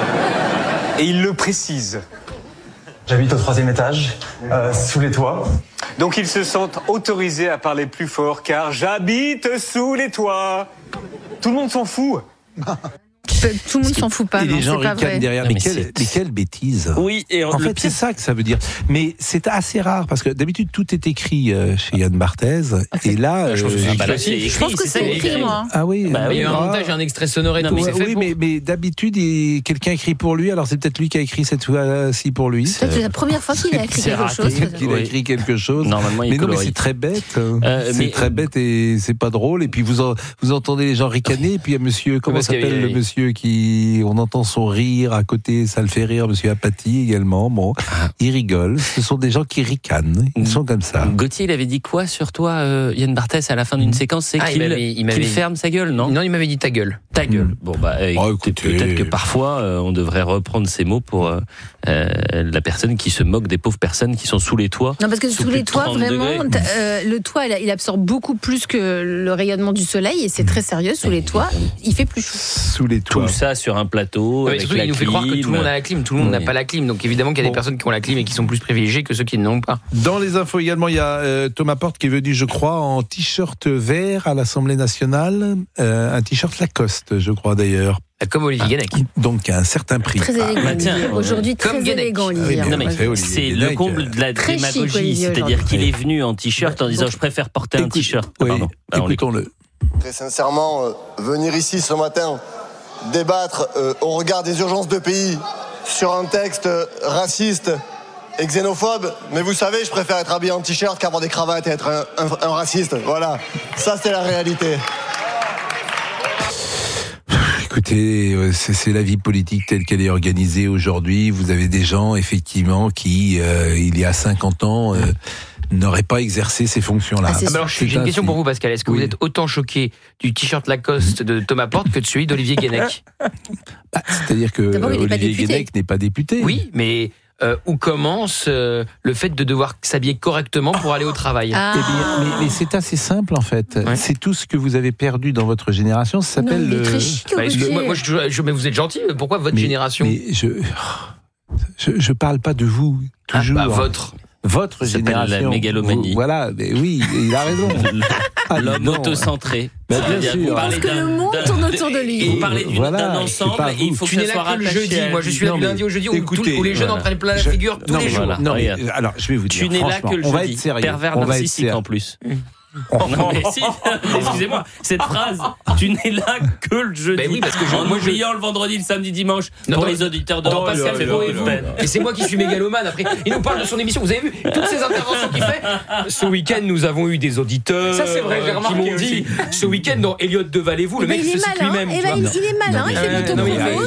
Et il le précise. J'habite au troisième étage, euh, sous les toits. Donc ils se sentent autorisés à parler plus fort car j'habite sous les toits. Tout le monde s'en fout. Tout le monde s'en fout pas. Et non, les gens c'est pas ricanent vrai. derrière. Non, Mais, mais quelle, c'est- mais quelle bêtise. Oui, et En le fait, pire, c'est ça que ça veut dire. Mais c'est assez rare parce que d'habitude tout est écrit euh, chez Yann Barthès. Et là, Je pense que euh, c'est Ah bah là, écrit. c'est Je pense écrit, que c'est c'est ça, écrit, il- moi. ah oui, Bah Il y a eu un ah. montage et un extrait sonore et Non, tout. mais c'est Ouais, fait oui, pour. mais, mais d'habitude, il- quelqu'un écrit pour lui, alors c'est peut-être lui qui a écrit cette fois-ci pour lui. Peut-être que c'est la première fois qu'il a écrit C'est quelque raté. chose. Peut-être qu'il a Oui. écrit quelque chose. Normalement, il Mais non, mais colorie. c'est très bête. Euh, c'est mais- très bête et c'est pas drôle. Et puis vous en- vous entendez les gens ricaner. Et puis il y a monsieur, comment Parce qu'il y a- s'appelle le monsieur qui, on entend son rire à côté, ça le fait rire, monsieur Apathy également. Bon, il rigole. Ce sont des gens qui ricanent. Ils sont comme ça. Gauthier, il avait dit quoi sur toi, euh, Yann Barthès, à la fin d'une séquence? C'est Ah, il qu'il m'avait- il m'avait qu'il dit- ferme sa gueule, non? Non, il m'avait dit ta gueule. Ta gueule. Bon, bah, euh, Oh, écoutez, écoutez. peut-être que parfois, euh, on devrait reprendre ces mots pour euh, euh, la personne qui se moque des pauvres personnes qui sont sous les toits. Non, parce que sous plus les de toits, trente vraiment, degrés. t'as- euh, le toit, il, il absorbe beaucoup plus que le rayonnement du soleil et c'est très sérieux. Sous les toits, il fait plus chaud. Sous les Tout toits. ça sur un plateau. Ouais, avec surtout, la il nous fait croire que tout le clim. monde a la clim. Tout le monde n'a Oui. pas la clim. Donc évidemment qu'il y a Bon. des personnes qui ont la clim et qui sont plus privilégiées que ceux qui ne l'ont pas. Dans les infos également, il y a euh, Thomas Porte qui est venu, je crois, en t-shirt vert à l'Assemblée nationale. Euh, un t-shirt Lacoste, je crois d'ailleurs. Comme Olivier Guénec. Donc à un certain prix. Très élégant. bah, tiens, Olivier. ouais. Aujourd'hui, Comme très Guénec. élégant, Ah oui, Olivier. mais Non, mais c'est Olivier c'est le Guénec. comble de la Très chic, démagogie, Olivier, c'est-à-dire aujourd'hui. qu'il est venu en t-shirt en disant je préfère porter un Écoute- t-shirt. Oui, Pardon. Bah, on écoutons-le. Très sincèrement, euh, venir ici ce matin débattre euh, au regard des urgences de pays sur un texte euh, raciste et xénophobe, mais vous savez, je préfère être habillé en t-shirt qu'avoir des cravates et être un, un- un raciste. Voilà, ça c'est la réalité. Écoutez, euh, c'est c'est la vie politique telle qu'elle est organisée aujourd'hui. Vous avez des gens, effectivement, qui, euh, il y a cinquante ans, euh, n'auraient pas exercé ces fonctions-là. Ah, bah alors, j'ai une question pour vous, Pascal. Est-ce que Oui. vous êtes autant choqué du t-shirt Lacoste de Thomas Porte que de celui d'Olivier Guénec? Bah, c'est-à-dire que D'abord, il n'est pas Olivier député. Guénec n'est pas député. Oui, mais euh, où commence euh, le fait de devoir s'habiller correctement pour aller au travail? Eh bien, mais, mais c'est assez simple en fait. C'est tout ce que vous avez perdu dans votre génération. Ça s'appelle Non, il est le. très chic, Bah, excuse- moi, moi, je, je- mais vous êtes gentil. Pourquoi votre Mais- génération? mais je, je, je parle pas de vous. Toujours. bah, votre. Votre Ça s'appelle génération. la mégalomanie. Vous- voilà, mais oui, il a raison. Ah, L'homme non. autocentré. Bah, bien C'est-à-dire, sûr. vous parlez Parce que d'un- le monde d'un- tourne autour de lui. Vous parlez d'une- Voilà, d'un c'est ensemble pas et il vous. faut Tu que n'es ça soit là que le rattaché jeudi. à Moi, je lui. suis là Non, du mais lundi au jeudi où, écoutez, tous- où les jeunes voilà. en prennent plein la Je- figure tous non, les mais jours. voilà. Non, mais, Regarde. alors, je vais vous dire. Tu n'es là franchement, que le on va jeudi. être sérieux. Pervers on va être narcissique sérieux. en plus. Non mais si, excusez-moi, cette phrase, tu n'es là que le jeudi. Ben oui, parce que je- en moi, je- oubliant le vendredi, le samedi, dimanche, Non, pour non, les auditeurs de non, Europe un, Pascal, ça fait Féraud beaucoup et de vous. peine. Et c'est moi qui suis mégalomane. Après, il nous parle de son émission. Vous avez vu toutes ces interventions qu'il fait? Ce week-end, nous avons eu des auditeurs Ça, c'est vrai, j'ai euh, qui remarqué m'ont dit aussi. ce week-end, dans Elliott Deval et vous, le Eh ben, mec il se est cite malin. lui-même. Eh tu ben, vois. il il est malin. Il fait Euh, plutôt non, mais promo.